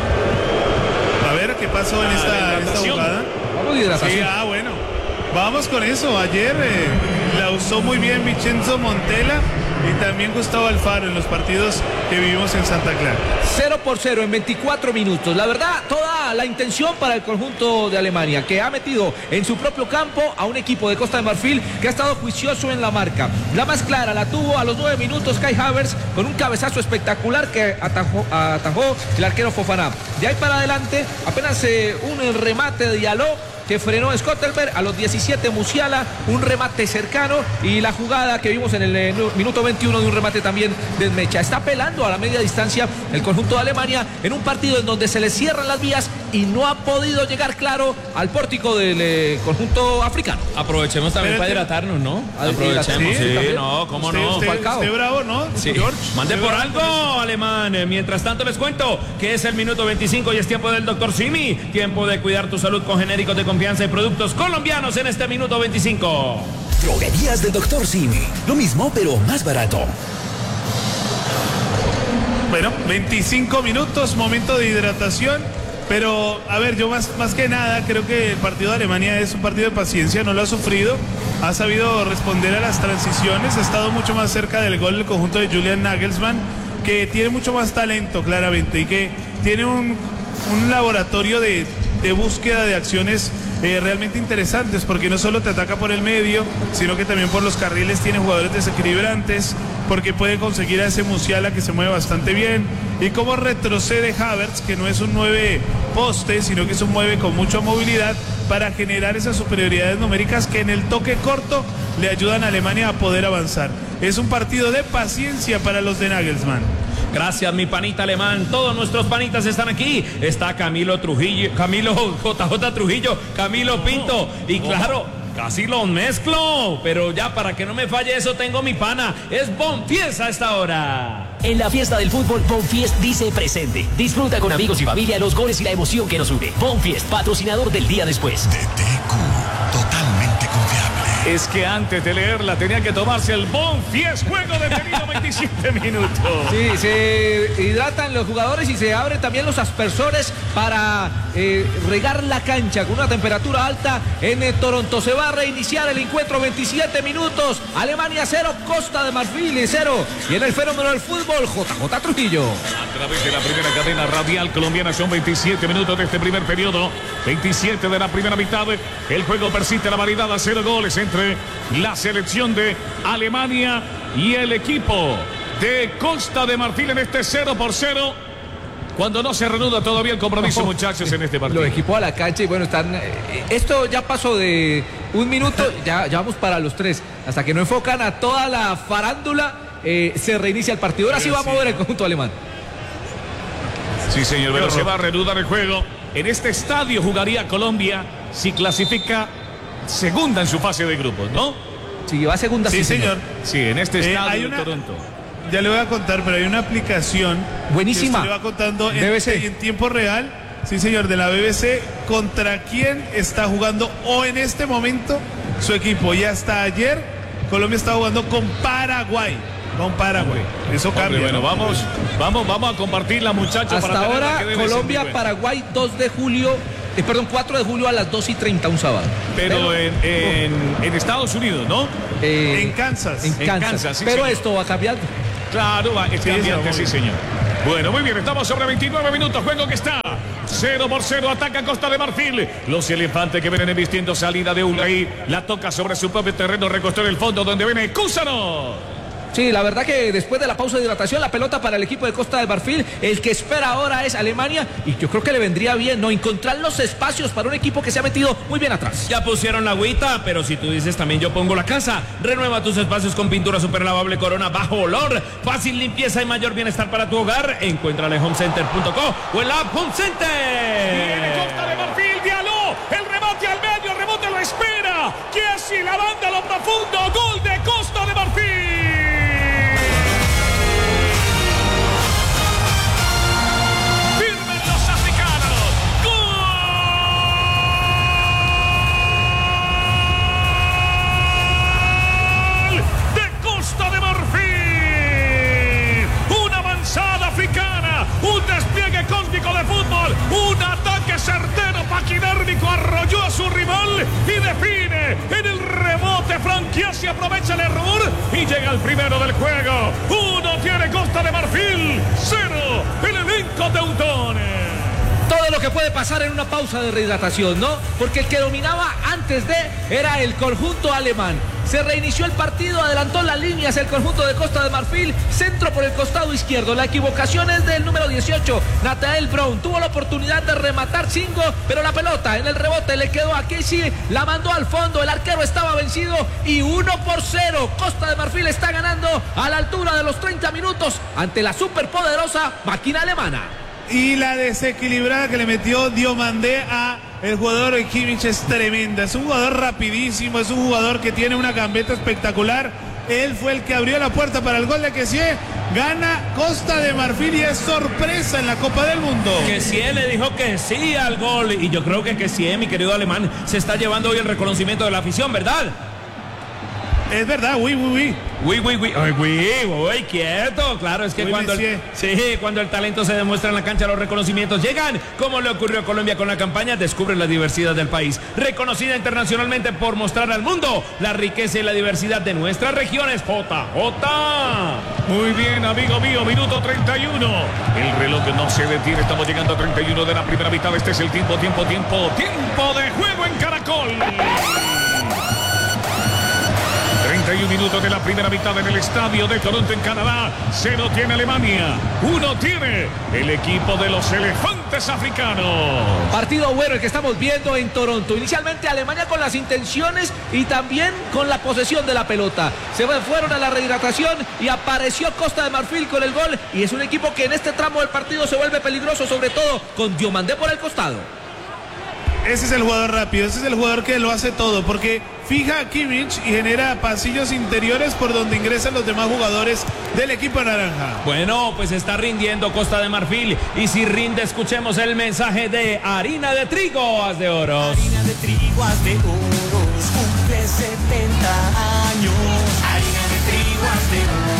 S4: A ver qué pasó en esta jugada.
S2: Vamos de hidratación.
S4: Sí, bueno. Vamos con eso. Ayer la usó muy bien Vincenzo Montella y también Gustavo Alfaro en los partidos que vivimos en Santa Clara.
S2: 0-0 en 24 minutos. La verdad, toda la intención para el conjunto de Alemania, que ha metido en su propio campo a un equipo de Costa de Marfil que ha estado juicioso en la marca. La más clara la tuvo a los 9 minutos Kai Havertz con un cabezazo espectacular que atajó el arquero Fofana. De ahí para adelante, apenas un remate de Diallo que frenó Scottelberg. A los 17 Musiala, un remate cercano, y la jugada que vimos en el minuto 21 de un remate también de Mecha. Está apelando a la media distancia el conjunto de Alemania en un partido en donde se le cierran las vías y no ha podido llegar claro al pórtico del conjunto africano.
S5: Aprovechemos también para hidratarnos, ¿no? Aprovechemos, sí, no, cómo no.
S4: Usted bravo, ¿no?
S5: Sí.
S4: George,
S5: mande por algo, alemán. Mientras tanto les cuento que es el minuto 25 y es tiempo del Dr. Simi. Tiempo de cuidar tu salud con genéricos de confianza y productos colombianos en este minuto 25.
S9: Droguerías del Dr. Simi. Lo mismo, pero más barato.
S4: Bueno, 25 minutos, momento de hidratación. Pero, a ver, yo más que nada creo que el partido de Alemania es un partido de paciencia, no lo ha sufrido, ha sabido responder a las transiciones, ha estado mucho más cerca del gol del conjunto de Julian Nagelsmann, que tiene mucho más talento claramente y que tiene un laboratorio de búsqueda de acciones realmente interesantes, porque no solo te ataca por el medio, sino que también por los carriles tiene jugadores desequilibrantes, porque puede conseguir a ese Musiala que se mueve bastante bien, y cómo retrocede Havertz, que no es un 9 poste, sino que es un 9 con mucha movilidad, para generar esas superioridades numéricas que en el toque corto le ayudan a Alemania a poder avanzar. Es un partido de paciencia para los de Nagelsmann.
S5: Gracias, mi panita alemán. Todos nuestros panitas están aquí. Está Camilo Trujillo, Camilo JJ Trujillo, Camilo Pinto. Y claro, casi los mezclo. Pero ya para que no me falle eso, tengo mi pana. Es Bonfies a esta hora.
S9: En la fiesta del fútbol, Bonfies dice presente. Disfruta con amigos y familia los goles y la emoción que nos une. Bonfies, patrocinador del día después.
S10: DTQ, totalmente confiable.
S1: Es que antes de leerla tenía que tomarse el Bonfies, juego detenido 27 minutos.
S2: Sí, se hidratan los jugadores y se abren también los aspersores para regar la cancha con una temperatura alta en Toronto. Se va a reiniciar el encuentro, 27 minutos. Alemania 0, Costa de Marfil 0. Y en el fenómeno del fútbol, JJ Trujillo.
S1: A través de la primera cadena radial colombiana son 27 minutos de este primer periodo. 27 de la primera mitad. El juego persiste la variedad a 0 goles entre la selección de Alemania y el equipo de Costa de Marfil en este 0-0. cuando no se reanuda todavía el compromiso, muchachos, en este partido.
S2: Los equipos a la cancha y bueno, están... esto ya pasó de un minuto, ya vamos para los 3. Hasta que no enfocan a toda la farándula, se reinicia el partido. Ahora sí va a mover el conjunto alemán.
S1: Sí, señor, pero se va a reanudar el juego. En este estadio jugaría Colombia si clasifica segunda en su fase de grupos, ¿no?
S2: Si va segunda,
S4: sí, señor.
S1: Sí, en este estadio de Toronto.
S4: Ya le voy a contar, pero hay una aplicación
S2: buenísima.
S4: Que le va contando
S2: BBC.
S4: en tiempo real, sí señor, de la BBC, contra quién está jugando o en este momento su equipo. Y hasta ayer Colombia está jugando con Paraguay. Eso cambia.
S1: Bueno, vamos a compartirla, muchachos.
S2: Hasta
S1: para
S2: ahora Colombia, Paraguay, 4 de julio a las 2:30 un sábado.
S1: Pero en Estados Unidos, ¿no?
S4: En Kansas.
S2: En Kansas, sí, pero
S1: señor.
S2: esto va cambiando.
S1: Claro, es cambiante, sí, señor. Bueno, muy bien, estamos sobre 29 minutos, juego que está 0-0, ataca Costa de Marfil. Los elefantes que vienen vistiendo salida de Ulay, la toca sobre su propio terreno, recostó en el fondo donde viene Cúsano.
S2: Sí, la verdad que después de la pausa de hidratación, la pelota para el equipo de Costa de Marfil, el que espera ahora es Alemania, y yo creo que le vendría bien, ¿no? Encontrar los espacios para un equipo que se ha metido muy bien atrás.
S5: Ya pusieron la agüita, pero si tú dices también yo pongo la casa. Renueva tus espacios con pintura super lavable Corona bajo olor, fácil limpieza y mayor bienestar para tu hogar. Encuéntrala en homecenter.co o en la app Home Center.
S1: Viene Costa de Marfil, Diallo, el rebote al medio, el rebote lo espera. Chiesi, la banda a lo profundo, gol de Costa de Marfil. Un despliegue cósmico de fútbol, un ataque certero, paquidérmico, arrolló a su rival y define en el rebote. Franchiesi aprovecha el error y llega al primero del juego. 1 tiene Costa de Marfil, 0 el elenco teutones.
S2: Todo lo que puede pasar en una pausa de rehidratación, ¿no? Porque el que dominaba antes de era el conjunto alemán. Se reinició el partido, adelantó las líneas el conjunto de Costa de Marfil, centro por el costado izquierdo. La equivocación es del número 18, Nathanael Brown. Tuvo la oportunidad de rematar Chingo, pero la pelota en el rebote le quedó a Casey, la mandó al fondo, el arquero estaba vencido y 1-0. Costa de Marfil está ganando a la altura de los 30 minutos ante la superpoderosa máquina alemana.
S4: Y la desequilibrada que le metió Diomandé a el jugador Kimmich es tremenda. Es un jugador rapidísimo, es un jugador que tiene una gambeta espectacular. Él fue el que abrió la puerta para el gol de Kessie. Gana Costa de Marfil y es sorpresa en la Copa del Mundo.
S5: Kessie le dijo que sí al gol y yo creo que Kessie, mi querido alemán, se está llevando hoy el reconocimiento de la afición, ¿verdad?
S4: Es verdad, oui.
S5: Uy, quieto. Claro, es que cuando el talento se demuestra en la cancha, los reconocimientos llegan, como le ocurrió a Colombia con la campaña Descubre la diversidad del país, reconocida internacionalmente por mostrar al mundo la riqueza y la diversidad de nuestras regiones. JJ.
S1: Muy bien, amigo mío, minuto 31. El reloj no se detiene, estamos llegando a 31 de la primera mitad. Este es el tiempo de juego en Caracol. 31 minutos de la primera mitad en el estadio de Toronto, en Canadá. 0 tiene Alemania, 1 tiene el equipo de los elefantes africanos.
S2: Partido bueno el que estamos viendo en Toronto. Inicialmente Alemania con las intenciones y también con la posesión de la pelota. Se fueron a la rehidratación y apareció Costa de Marfil con el gol. Y es un equipo que en este tramo del partido se vuelve peligroso, sobre todo con Diomandé por el costado.
S4: Ese es el jugador rápido, ese es el jugador que lo hace todo, porque fija a Kimmich y genera pasillos interiores por donde ingresan los demás jugadores del equipo naranja.
S5: Bueno, pues está rindiendo Costa de Marfil, y si rinde, escuchemos el mensaje de Harina de Trigo, Haz de Oros.
S7: Harina de Trigo, Haz de Oros, cumple 70 años. Harina de Trigo, Haz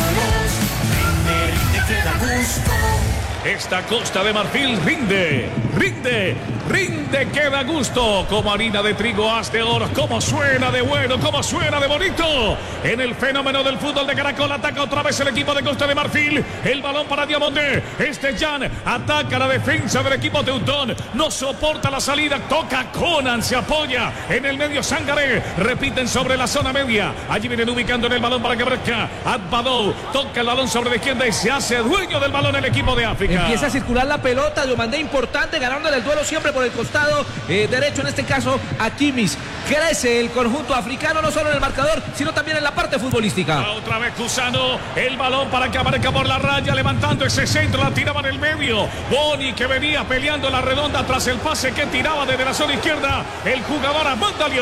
S7: de Oros, rinde, te da gusto.
S1: Esta Costa de Marfil rinde rinde, queda gusto. Como harina de trigo, haz de oro. Como suena de bueno, como suena de bonito. En el fenómeno del fútbol de Caracol ataca otra vez el equipo de Costa de Marfil. El balón para Diamondé. Jan ataca la defensa del equipo teutón. No soporta la salida. Toca Conan, se apoya en el medio Sangaré. Repiten sobre la zona media. Allí vienen ubicando en el balón para que aparezca Adbadou. Toca el balón sobre la izquierda y se hace dueño del balón el equipo de África.
S2: Empieza a circular la pelota. Diomandé importante, ganándole el duelo siempre por el costado derecho, en este caso a Kimis. Crece el conjunto africano no solo en el marcador, sino también en la parte futbolística.
S1: Otra vez Cusano, el balón para que aparezca por la raya, levantando ese centro, la tiraba en el medio. Boni, que venía peleando la redonda tras el pase que tiraba desde la zona izquierda el jugador Amandalio.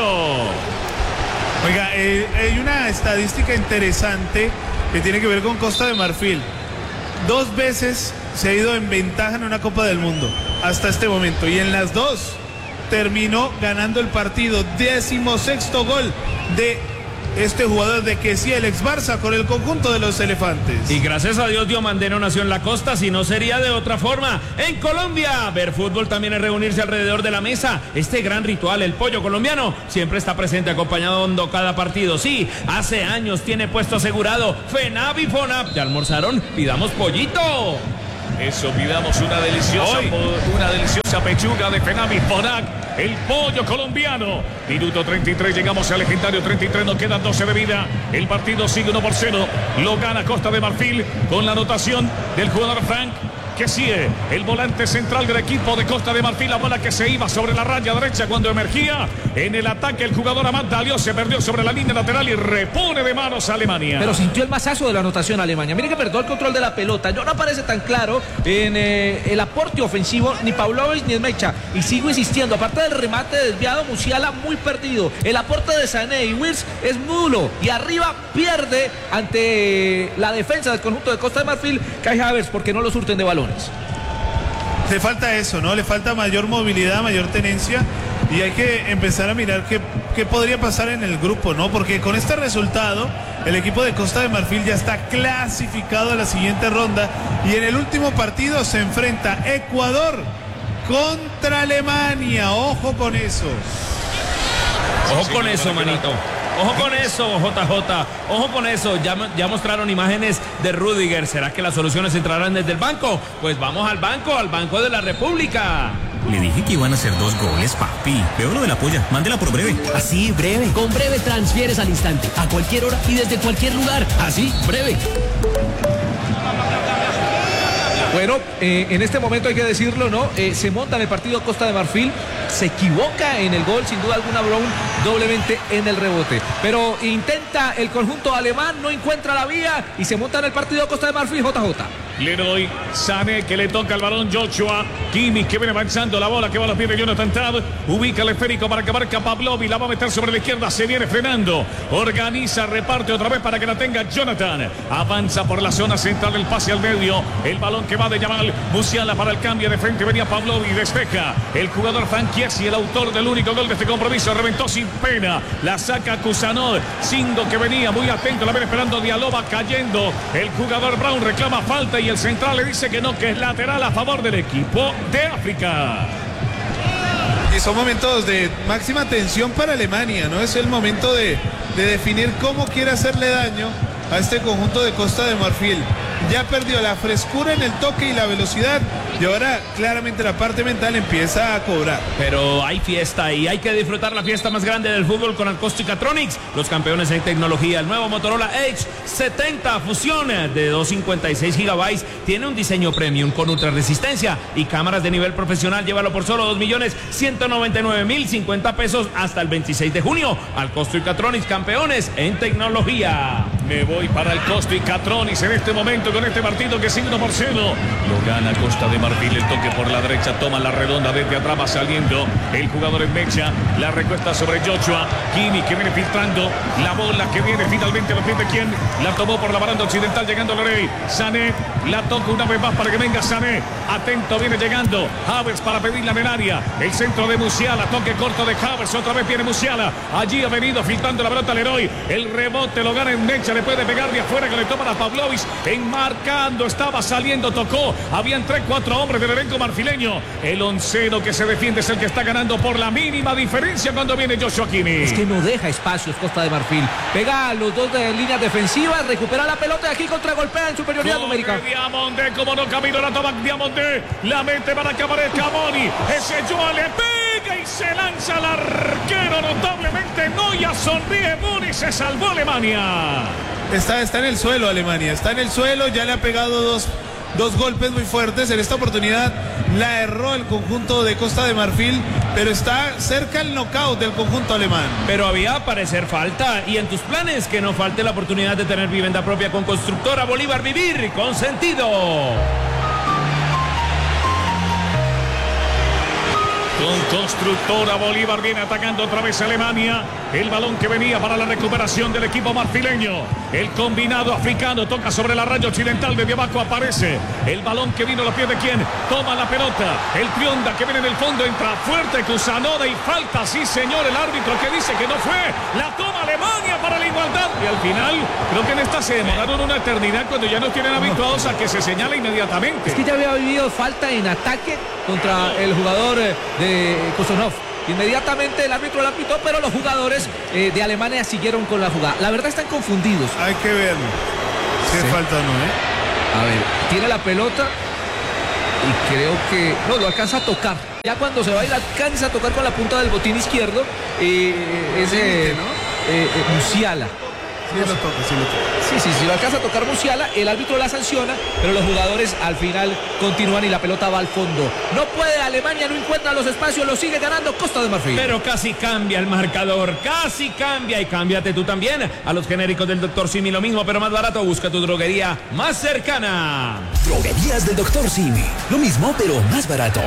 S4: Oiga, hay una estadística interesante que tiene que ver con Costa de Marfil. 2 veces se ha ido en ventaja en una Copa del Mundo hasta este momento, y en las 2 terminó ganando el partido. 16º gol de este jugador de Kessie, el ex Barça, con el conjunto de los elefantes.
S5: Y gracias a Dios Diomandé no nació en la costa, si no sería de otra forma. En Colombia, ver fútbol también es reunirse alrededor de la mesa. Este gran ritual, el pollo colombiano, siempre está presente acompañando cada partido. Sí, hace años tiene puesto asegurado FENAP y FONAP. ¿Ya almorzaron? Pidamos pollito.
S1: Eso, pidamos una deliciosa pechuga de FENAP y FONAP. El pollo colombiano. Minuto 33, llegamos al legendario 33, nos quedan 12 de vida. El partido sigue 1-0. Lo gana Costa de Marfil con la anotación del jugador Frank Kessie, el volante central del equipo de Costa de Marfil. La bola que se iba sobre la raya derecha cuando emergía en el ataque el jugador Amandalio, se perdió sobre la línea lateral y repone de manos a Alemania.
S2: Pero sintió el mazazo de la anotación Alemania. Mire que perdió el control de la pelota. No aparece tan claro en el aporte ofensivo ni Pavlovic ni Mecha. Y sigo insistiendo, aparte del remate desviado, Musiala muy perdido. El aporte de Sané y Wirtz es nulo. Y arriba pierde ante la defensa del conjunto de Costa de Marfil Kai Havertz, porque no lo surten de balón.
S4: Le falta eso, ¿no? Le falta mayor movilidad, mayor tenencia, y hay que empezar a mirar qué podría pasar en el grupo, ¿no? Porque con este resultado el equipo de Costa de Marfil ya está clasificado a la siguiente ronda, y en el último partido se enfrenta Ecuador contra Alemania. Ojo con eso.
S5: Ojo con eso, manito. Ojo con eso, JJ. Ojo con eso. Ya mostraron imágenes de Rudiger. ¿Será que las soluciones entrarán desde el banco? Pues vamos al Banco de la República.
S11: Le dije que iban a hacer 2 goles, papi. Veo lo de la polla. Mándela por Breve.
S9: Así, Breve. Con Breve transfieres al instante, a cualquier hora y desde cualquier lugar. Así, Breve.
S2: Bueno, en este momento hay que decirlo, ¿no? Se monta en el partido Costa de Marfil, se equivoca en el gol, sin duda alguna Brown doblemente en el rebote. Pero intenta el conjunto alemán, no encuentra la vía y se monta en el partido Costa de Marfil, JJ.
S1: Leroy Sané, que le toca el balón Joshua Kimmich, que viene avanzando, la bola que va a los pies de Jonathan Tad, ubica el esférico para que marca Pavlovic, la va a meter sobre la izquierda, se viene frenando, organiza, reparte otra vez para que la tenga Jonathan, avanza por la zona central, el pase al medio, el balón que va de Yamal Musiala para el cambio de frente, venía Pavlovic, despeja el jugador Frank Kessie, el autor del único gol de este compromiso, reventó sin pena, la saca Kusanov, Sindo que venía muy atento, la viene esperando Diallo, cayendo, el jugador Brown reclama falta y el central le dice que no, que es lateral a favor del equipo de África.
S4: Y son momentos de máxima tensión para Alemania, ¿no? Es el momento de definir cómo quiere hacerle daño a este conjunto de Costa de Marfil. Ya perdió la frescura en el toque y la velocidad, y ahora claramente la parte mental empieza a cobrar.
S5: Pero hay fiesta y hay que disfrutar la fiesta más grande del fútbol con Acousticatronics, los campeones en tecnología. El nuevo Motorola Edge 70 Fusión de 256 GB tiene un diseño premium con ultra resistencia y cámaras de nivel profesional. Llévalo por solo 2.199.050 pesos hasta el 26 de junio. Acousticatronics, campeones en tecnología.
S1: Me voy para el Acousticatronics en este momento con este partido que sigue 1-0. Lo gana Costa de Marfil, el toque por la derecha, toma la redonda desde atrás, va saliendo el jugador en mecha, la recuesta sobre Joshua Kimmich, que viene filtrando la bola que viene finalmente a los pies de quien la tomó por la baranda occidental, llegando Leroy Sané, la toca una vez más para que venga Sané, atento, viene llegando Havertz para pedirla en el área, el centro de Musiala, toque corto de Havertz, otra vez viene Musiala, allí ha venido filtrando la pelota Leroy, el rebote lo gana en mecha, le puede pegar de afuera, que le toma a Pavlovic, enmarcando, estaba saliendo, tocó, habían 3-4 hombres del elenco marfileño. El onceno que se defiende es el que está ganando por la mínima diferencia cuando viene Joshua Kimmich.
S2: Es que no deja espacios Costa de Marfil, pega a los dos de líneas defensivas, recupera la pelota y aquí contragolpea en superioridad numérica.
S1: Diamondé, como no camino, la toma Diamondé, la mete para que aparezca Moni, ese Joa le pega y se lanza al arquero notablemente. Neuer sonríe, Moni, se salvó Alemania.
S4: Está en el suelo Alemania, está en el suelo, ya le ha pegado dos golpes muy fuertes. En esta oportunidad la erró el conjunto de Costa de Marfil, pero está cerca el knockout del conjunto alemán.
S5: Pero había parecer falta, y en tus planes que no falte la oportunidad de tener vivienda propia con Constructora Bolívar. Vivir con sentido.
S1: Con Constructora Bolívar viene atacando otra vez Alemania. El balón que venía para la recuperación del equipo marfileño. El combinado africano toca sobre la raya occidental. Desde abajo aparece el balón que vino a los pies de quien toma la pelota. El Trionda que viene en el fondo, entra fuerte, Kusanova y falta. Sí, señor, el árbitro que dice que no fue. La toma Alemania para la igualdad. Y al final, creo que en esta se demoraron una eternidad cuando ya nos tienen habituados a que se señale inmediatamente.
S2: Es que ya había vivido falta en ataque contra el jugador de Kusanov. Inmediatamente el árbitro la pitó, pero los jugadores de Alemania siguieron con la jugada. La verdad están confundidos.
S4: Hay que verlo. Si es falta o no,
S2: A ver, tiene la pelota y creo que no lo alcanza a tocar. Ya cuando se va y la alcanza a tocar con la punta del botín izquierdo, Musiala.
S4: Sí, lo toca.
S2: Sí, lo alcanza a tocar Musiala, el árbitro la sanciona, pero los jugadores al final continúan y la pelota va al fondo. No puede Alemania, no encuentra los espacios, lo sigue ganando Costa de Marfil.
S5: Pero casi cambia el marcador, casi cambia, y cámbiate tú también a los genéricos del Dr. Simi, lo mismo pero más barato. Busca tu droguería más cercana.
S9: Droguerías del Dr. Simi, lo mismo pero más barato.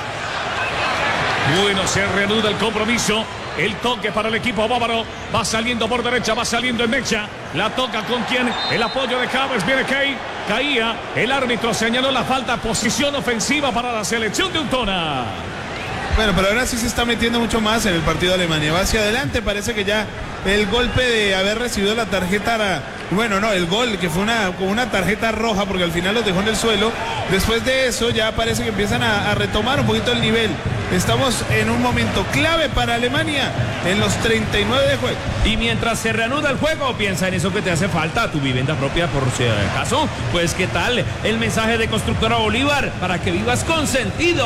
S1: Bueno, se reanuda el compromiso. El toque para el equipo bávaro. Va saliendo por derecha, va saliendo en mecha. La toca con quien, el apoyo de Havertz. Viene Kay, caía. El árbitro señaló la falta. Posición ofensiva para la selección de Untona.
S4: Bueno, pero ahora sí se está metiendo mucho más en el partido de Alemania. Va hacia adelante, parece que ya el golpe de haber recibido la tarjeta, el gol que fue una tarjeta roja porque al final los dejó en el suelo. Después de eso ya parece que empiezan a retomar un poquito el nivel. Estamos en un momento clave para Alemania en los 39 de juego.
S5: Y mientras se reanuda el juego, piensa en eso que te hace falta, tu vivienda propia por si acaso. Pues qué tal el mensaje de Constructora Bolívar para que vivas con sentido.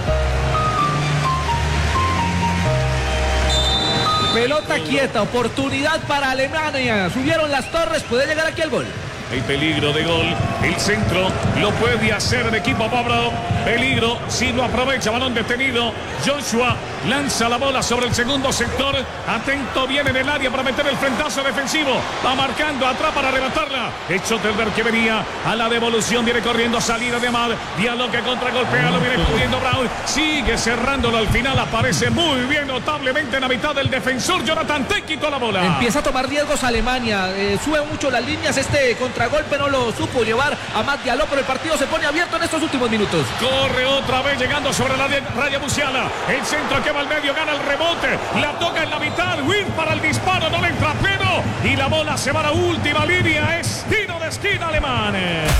S2: Pelota quieta, oportunidad para Alemania. Subieron las torres, puede llegar aquí el gol.
S1: Hay peligro de gol. El centro lo puede hacer el equipo bávaro. Peligro si lo aprovecha. Balón detenido. Joshua lanza la bola sobre el segundo sector. Atento, viene en el área para meter el frentazo defensivo. Va marcando atrás para arrebatarla. Schotterberg que venía a la devolución. Viene corriendo, salida de Amad. Diallo que contragolpea. Lo viene cubriendo Brown. Sigue cerrándolo al final. Aparece muy bien, notablemente en la mitad del defensor. Jonathan Teh quitó la bola.
S2: Empieza a tomar riesgos Alemania. Sube mucho las líneas. Este contragolpe no lo supo llevar Amad Diallo, pero el partido se pone abierto en estos últimos minutos.
S1: Corre otra vez llegando sobre la raya Musiala. El centro que va al medio, gana el rebote. La toca en la mitad. Win para el disparo, no le entra pero. Y la bola se va a la última línea. Es tiro de esquina alemán.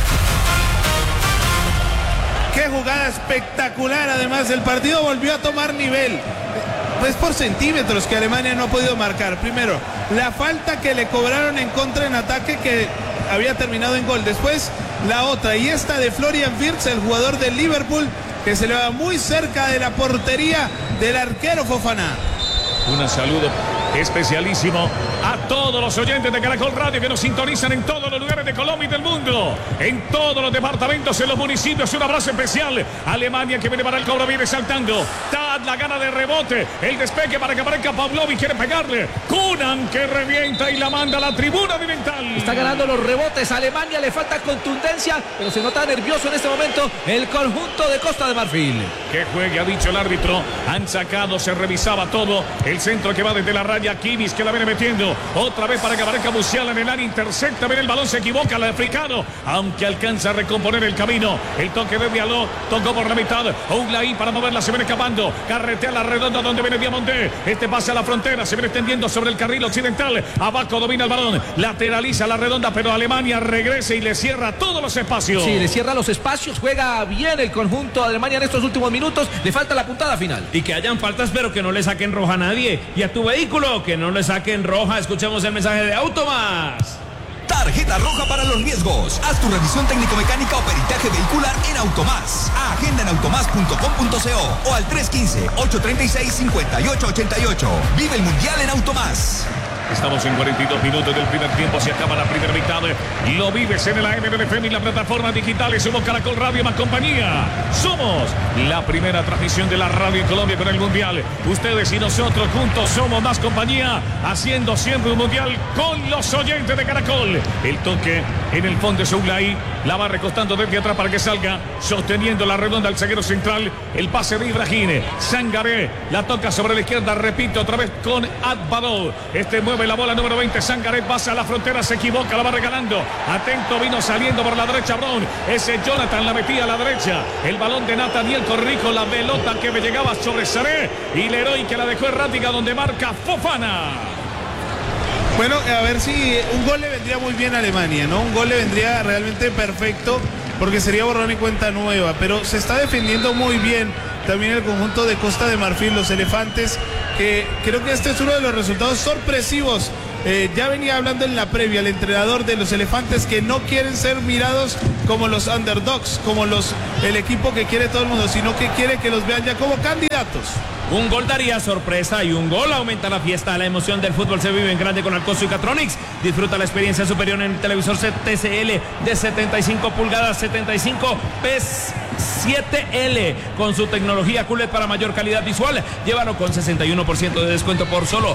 S4: Qué jugada espectacular. Además, el partido volvió a tomar nivel. Pues por centímetros que Alemania no ha podido marcar. Primero, la falta que le cobraron en contra en ataque que había terminado en gol. Después, la otra. Y esta de Florian Wirtz, el jugador del Liverpool, que se le va muy cerca de la portería del arquero Fofana.
S1: Un saludo especialísimo a todos los oyentes de Caracol Radio que nos sintonizan en todos los lugares de Colombia y del mundo, en todos los departamentos, en los municipios. Un abrazo especial. Alemania que viene para el cobro, viene saltando. Tad, la gana de rebote, el despegue para que aparezca Pavlovic, quiere pegarle. Kunan que revienta y la manda a la tribuna oriental.
S2: Está ganando los rebotes. A Alemania le falta contundencia, pero se nota nervioso en este momento el conjunto de Costa de Marfil.
S1: Que juegue, ha dicho el árbitro. Han sacado, se revisaba todo. El centro que va desde la raya, Kimmich que la viene metiendo. Paso, otra vez para que aparezca Musiala en el área, intercepta bien el balón, se equivoca el africano, aunque alcanza a recomponer el camino. El toque de Diallo, tocó por la mitad, Oulaí para moverla, se viene escapando, carretea la redonda donde viene Diamonde. Este pasa a la frontera, se viene extendiendo sobre el carril occidental. Abajo domina el balón, lateraliza la redonda, pero Alemania regresa y le cierra todos los espacios.
S2: Sí, le cierra los espacios, juega bien el conjunto de Alemania en estos últimos minutos. Le falta la puntada final.
S5: Y que hayan faltas, pero que no le saquen roja a nadie. Y a tu vehículo, que no le saquen roja. Escuchemos el mensaje de Automás.
S12: Tarjeta roja para los riesgos. Haz tu revisión técnico-mecánica o peritaje vehicular en Automás. Agenda en automás.com.co o al 315-836-5888. Vive el Mundial en Automás.
S1: Estamos en 42 minutos del primer tiempo, se acaba la primera mitad. Lo vives en el AM de FM y la plataforma digital. Somos Caracol Radio más compañía. Somos la primera transmisión de la radio en Colombia con el Mundial. Ustedes y nosotros juntos somos más compañía, haciendo siempre un Mundial con los oyentes de Caracol. El toque en el fondo es Oulaí, la va recostando desde atrás para que salga, sosteniendo la redonda al zaguero central. El pase de Ibrahim, Sangaré, la toca sobre la izquierda, repito otra vez con Adbadou. Este mueve la bola número 20, Sangaré pasa a la frontera, se equivoca, la va regalando. Atento, vino saliendo por la derecha Brown. Ese Jonathan la metía a la derecha. El balón de Nathaniel Corrijo, la pelota que me llegaba sobre Saré. Y Leroy que la dejó errática donde marca Fofana.
S4: Bueno, a ver si un gol le vendría muy bien a Alemania, ¿no? Un gol le vendría realmente perfecto porque sería borrón y cuenta nueva. Pero se está defendiendo muy bien también el conjunto de Costa de Marfil, los elefantes, que creo que este es uno de los resultados sorpresivos. Ya venía hablando en la previa el entrenador de los elefantes que no quieren ser mirados como los underdogs, como el equipo que quiere todo el mundo, sino que quiere que los vean ya como candidatos.
S5: Un gol daría sorpresa y un gol aumenta la fiesta. La emoción del fútbol se vive en grande con Alcosto y Catronics. Disfruta la experiencia superior en el televisor TCL de 75 pulgadas, 75 PES 7L con su tecnología QLED para mayor calidad visual. Llévalo con 61% de descuento por solo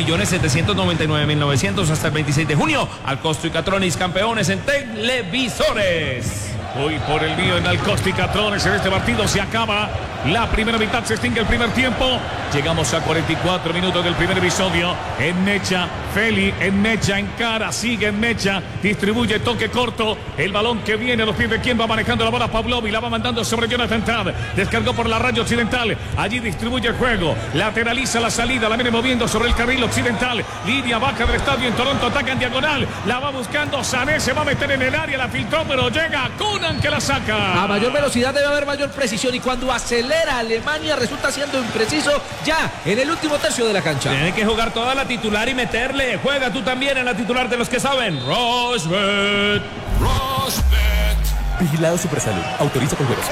S5: 2.799.900 hasta el 26 de junio. Alcosto y Catronics, campeones en televisores.
S1: Hoy por el mío en Alcosta y Catrones. En este partido se acaba la primera mitad, se extingue el primer tiempo. Llegamos a 44 minutos del primer episodio. En Mecha, Feli, en Mecha, encara, sigue en Mecha, distribuye toque corto. El balón que viene a los pies de quien va manejando la bola, Pavlov, y la va mandando sobre Jonathan Tad. Descargó por la raya occidental. Allí distribuye el juego. Lateraliza la salida, la viene moviendo sobre el carril occidental. Línea baja del estadio en Toronto, ataca en diagonal. La va buscando Sané, se va a meter en el área, la filtró, pero llega Conan que la saca.
S2: A mayor velocidad debe haber mayor precisión y cuando acelera Alemania resulta siendo impreciso ya en el último tercio de la cancha.
S5: Tiene que jugar toda la titular y meterle. Juega tú también en la titular de los que saben. Rosbet.
S6: Vigilado Supersalud. Autoriza con juegos.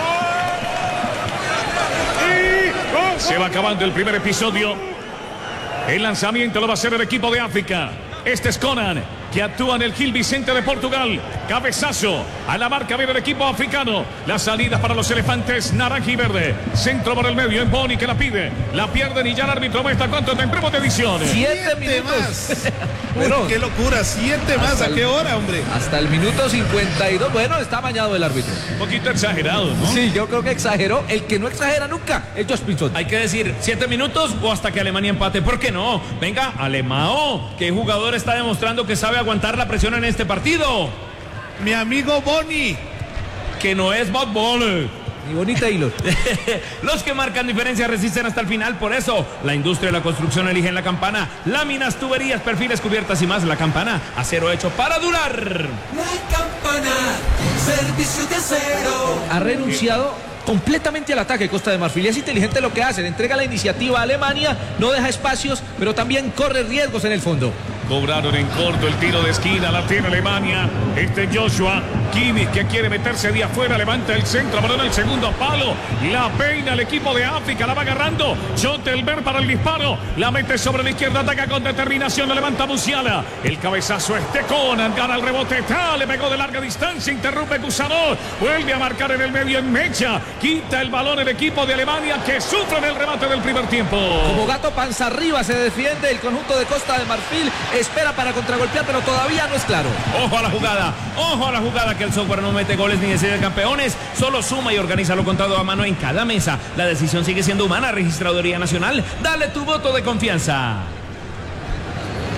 S1: Se va acabando el primer episodio. El lanzamiento lo va a hacer el equipo de África. Este es Conan, que actúa en el Gil Vicente de Portugal. Cabezazo a la marca viene el equipo africano. La salida para los elefantes, naranja y verde. Centro por el medio, en Boni que la pide. La pierden y ya el árbitro muestra cuánto tempremos de edición.
S2: 7 minutos
S4: más. Bueno, qué locura, 7 más. ¿A qué hora, hombre?
S2: Hasta el minuto 52. Bueno, está amañado el árbitro.
S1: Un poquito exagerado, ¿no?
S2: Sí, yo creo que exageró. El que no exagera nunca es Josh Pinson.
S5: Hay que decir 7 minutos o hasta que Alemania empate. ¿Por qué no? Venga, Alemao, ¿qué jugador está demostrando que sabe aguantar la presión en este partido?
S4: Mi amigo Boni,
S5: que no es Bob Ball.
S2: Y Bonnie Taylor.
S5: Los que marcan diferencia resisten hasta el final. Por eso la industria de la construcción eligen la Campana. Láminas, tuberías, perfiles, cubiertas y más. La Campana, acero hecho para durar.
S7: La Campana, servicio de acero.
S2: Ha renunciado completamente al ataque Costa de Marfil. Y es inteligente lo que hace. Le entrega la iniciativa a Alemania, no deja espacios, pero también corre riesgos en el fondo.
S1: Cobraron en corto el tiro de esquina, la tiene Alemania. Este Joshua Kimmich que quiere meterse de afuera, levanta el centro, balón al segundo palo, la peina el equipo de África, la va agarrando Schotelberg para el disparo, la mete sobre la izquierda, ataca con determinación, la levanta Musiala, el cabezazo Conan, gana el rebote, le pegó de larga distancia, interrumpe Cusano, vuelve a marcar en el medio en Mecha, quita el balón el equipo de Alemania que sufre en el remate del primer tiempo.
S2: Como gato panza arriba se defiende el conjunto de Costa de Marfil. Espera para contragolpear, pero todavía no es claro.
S5: Ojo a la jugada, que el software no mete goles ni decide campeones, solo suma y organiza lo contado a mano en cada mesa. La decisión sigue siendo humana, Registraduría Nacional. Dale tu voto de confianza.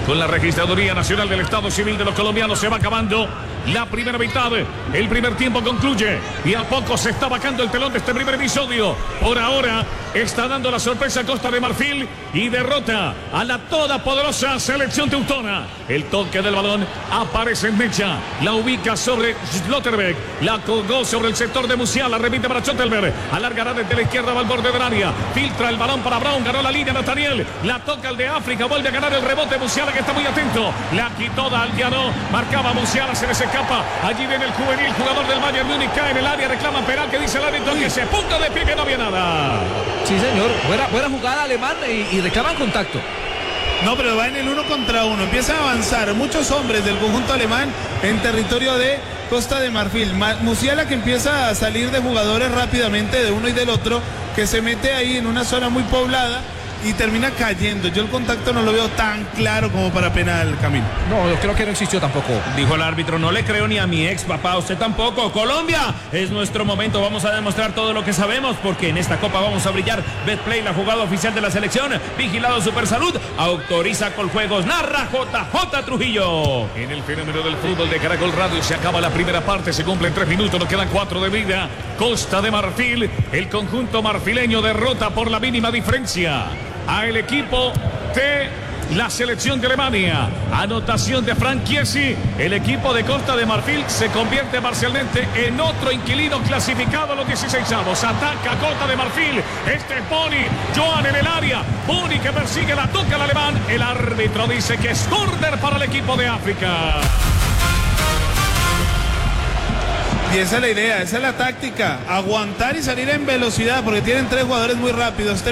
S1: con la Registraduría Nacional del Estado Civil de los Colombianos. Se va acabando la primera mitad. El primer tiempo concluye y a poco se está bajando el telón de este primer episodio. Por ahora está dando la sorpresa a Costa de Marfil y derrota a la todopoderosa selección teutona. El toque del balón aparece en Mecha, la ubica sobre Schlotterbeck, la colgó sobre el sector de Musiala, repite para Schottelberg, alargará desde la izquierda, va al borde del área, filtra el balón para Brown, ganó la línea Nathaniel, la toca el de África, vuelve a ganar el rebote Musiala, que está muy atento, la quitó Daldiano, marcaba Musiala, se les escapa, allí viene el juvenil, jugador del Bayern Múnich, cae en el área, reclama penal, que dice el árbitro que se punta de pie, que no había nada.
S2: Sí, señor, buena jugada alemán y reclaman contacto.
S4: No, pero va en el 1 contra 1. Empieza a avanzar muchos hombres del conjunto alemán en territorio de Costa de Marfil. Musiala, que empieza a salir de jugadores rápidamente de uno y del otro, que se mete ahí en una zona muy poblada y termina cayendo. Yo el contacto no lo veo tan claro como para penal, Camilo.
S2: No, yo creo que no existió tampoco.
S5: Dijo el árbitro, no le creo ni a mi ex papá, usted tampoco. Colombia, es nuestro momento, vamos a demostrar todo lo que sabemos, porque en esta copa vamos a brillar. Betplay, la jugada oficial de la selección, vigilado Supersalud, autoriza Coljuegos, narra JJ Trujillo.
S1: En el fenómeno del fútbol de Caracol Radio se acaba la primera parte, se cumplen 3 minutos, nos quedan 4 de vida. Costa de Marfil, el conjunto marfileño derrota por la mínima diferencia al equipo de la selección de Alemania. Anotación de Frank Chiesi. El equipo de Costa de Marfil se convierte parcialmente en otro inquilino clasificado a los 16avos. Ataca Costa de Marfil. Este es Boni. Joan en el área. Boni que persigue, la toca el alemán. El árbitro dice que es córner para el equipo de África.
S4: Y esa es la idea, esa es la táctica. Aguantar y salir en velocidad, porque tienen 3 jugadores muy rápidos.